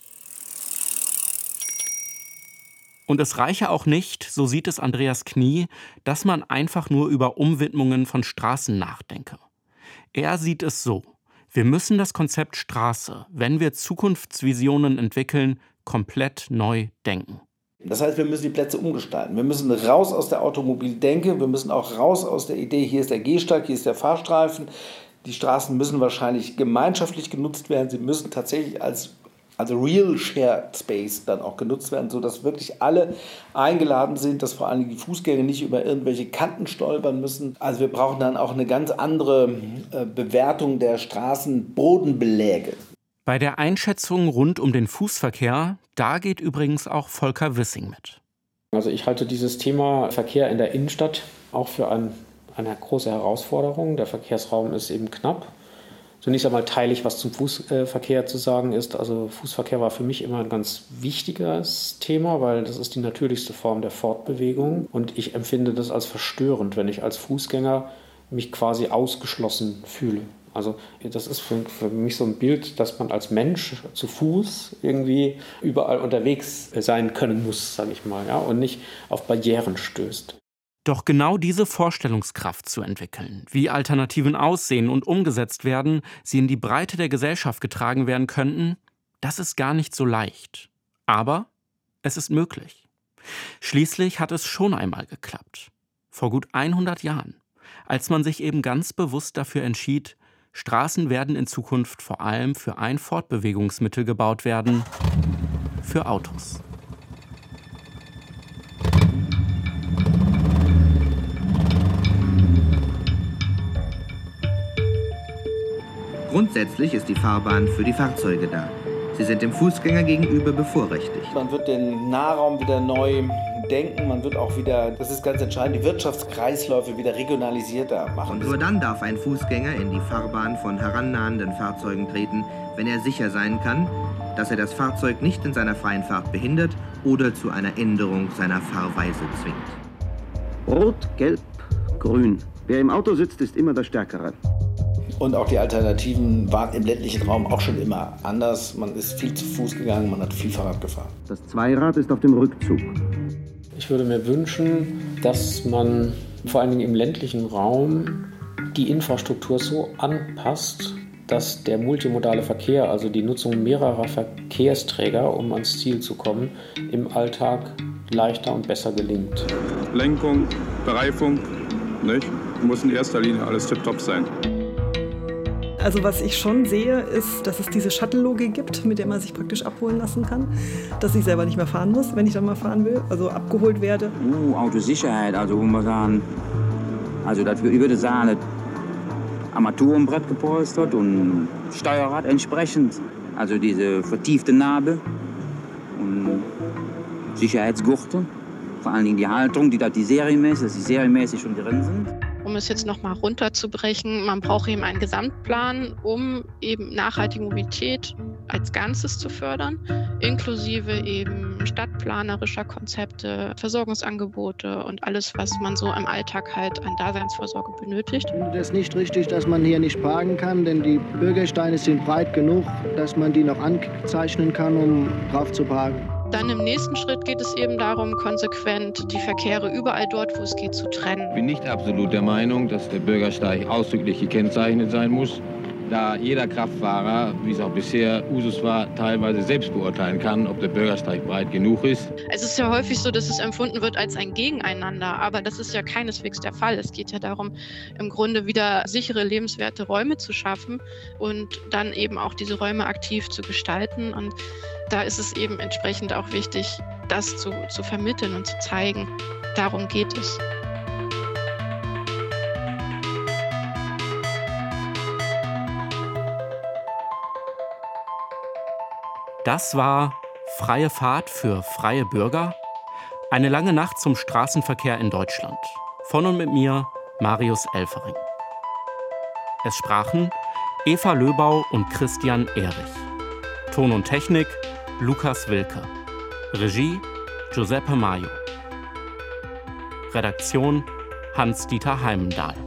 Und es reiche auch nicht, so sieht es Andreas Knie, dass man einfach nur über Umwidmungen von Straßen nachdenke. Er sieht es so: Wir müssen das Konzept Straße, wenn wir Zukunftsvisionen entwickeln, komplett neu denken. Das heißt, wir müssen die Plätze umgestalten. Wir müssen raus aus der Automobildenke, wir müssen auch raus aus der Idee, hier ist der Gehsteig, hier ist der Fahrstreifen. Die Straßen müssen wahrscheinlich gemeinschaftlich genutzt werden. Sie müssen tatsächlich als Real Shared Space dann auch genutzt werden, sodass wirklich alle eingeladen sind, dass vor allem die Fußgänger nicht über irgendwelche Kanten stolpern müssen. Also wir brauchen dann auch eine ganz andere Bewertung der Straßenbodenbeläge. Bei der Einschätzung rund um den Fußverkehr, da geht übrigens auch Volker Wissing mit. Also ich halte dieses Thema Verkehr in der Innenstadt auch für eine große Herausforderung. Der Verkehrsraum ist eben knapp. Zunächst einmal teile ich, was zum Fußverkehr zu sagen ist. Also Fußverkehr war für mich immer ein ganz wichtiges Thema, weil das ist die natürlichste Form der Fortbewegung. Und ich empfinde das als verstörend, wenn ich als Fußgänger mich quasi ausgeschlossen fühle. Also das ist für mich so ein Bild, dass man als Mensch zu Fuß irgendwie überall unterwegs sein können muss, sage ich mal, ja, und nicht auf Barrieren stößt. Doch genau diese Vorstellungskraft zu entwickeln, wie Alternativen aussehen und umgesetzt werden, sie in die Breite der Gesellschaft getragen werden könnten, das ist gar nicht so leicht. Aber es ist möglich. Schließlich hat es schon einmal geklappt. Vor gut 100 Jahren, als man sich eben ganz bewusst dafür entschied, Straßen werden in Zukunft vor allem für ein Fortbewegungsmittel gebaut werden: für Autos. Grundsätzlich ist die Fahrbahn für die Fahrzeuge da. Sie sind dem Fußgänger gegenüber bevorrechtigt. Man wird den Nahraum wieder neu denken, man wird auch wieder, das ist ganz entscheidend, die Wirtschaftskreisläufe wieder regionalisierter machen. Und nur dann darf ein Fußgänger in die Fahrbahn von herannahenden Fahrzeugen treten, wenn er sicher sein kann, dass er das Fahrzeug nicht in seiner freien Fahrt behindert oder zu einer Änderung seiner Fahrweise zwingt. Rot, Gelb, Grün. Wer im Auto sitzt, ist immer der Stärkere. Und auch die Alternativen waren im ländlichen Raum auch schon immer anders. Man ist viel zu Fuß gegangen, man hat viel Fahrrad gefahren. Das Zweirad ist auf dem Rückzug. Ich würde mir wünschen, dass man vor allen Dingen im ländlichen Raum die Infrastruktur so anpasst, dass der multimodale Verkehr, also die Nutzung mehrerer Verkehrsträger, um ans Ziel zu kommen, im Alltag leichter und besser gelingt. Lenkung, Bereifung, nicht? Muss in erster Linie alles tipptopp sein. Also was ich schon sehe, ist, dass es diese Shuttle-Logik gibt, mit der man sich praktisch abholen lassen kann. Dass ich selber nicht mehr fahren muss, wenn ich dann mal fahren will, also abgeholt werde. Autosicherheit, also wo man sagen, also dafür über die Saale Armaturenbrett gepolstert und Steuerrad entsprechend. Also diese vertiefte Narbe und Sicherheitsgurte. Vor allen Dingen die Halterung, dass die serienmäßig schon drin sind. Um es jetzt nochmal runterzubrechen, man braucht eben einen Gesamtplan, um eben nachhaltige Mobilität als Ganzes zu fördern, inklusive eben stadtplanerischer Konzepte, Versorgungsangebote und alles, was man so im Alltag halt an Daseinsvorsorge benötigt. Ich finde das nicht richtig, dass man hier nicht parken kann, denn die Bürgersteine sind breit genug, dass man die noch anzeichnen kann, um drauf zu parken. Dann im nächsten Schritt geht es eben darum, konsequent die Verkehre überall dort, wo es geht, zu trennen. Ich bin nicht absolut der Meinung, dass der Bürgersteig ausdrücklich gekennzeichnet sein muss, da jeder Kraftfahrer, wie es auch bisher Usus war, teilweise selbst beurteilen kann, ob der Bürgersteig breit genug ist. Es ist ja häufig so, dass es empfunden wird als ein Gegeneinander, aber das ist ja keineswegs der Fall. Es geht ja darum, im Grunde wieder sichere, lebenswerte Räume zu schaffen und dann eben auch diese Räume aktiv zu gestalten. Und da ist es eben entsprechend auch wichtig, das zu vermitteln und zu zeigen. Darum geht es. Das war Freie Fahrt für freie Bürger. Eine lange Nacht zum Straßenverkehr in Deutschland. Von und mit mir, Marius Elfering. Es sprachen Eva Löbau und Christian Erich. Ton und Technik Lukas Wilke. Regie Giuseppe Maio. Redaktion Hans-Dieter Heimendahl.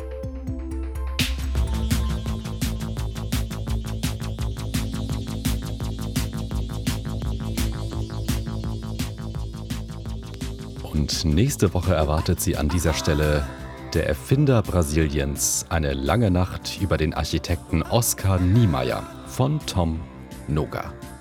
Und nächste Woche erwartet Sie an dieser Stelle der Erfinder Brasiliens, eine lange Nacht über den Architekten Oscar Niemeyer von Tom Noga.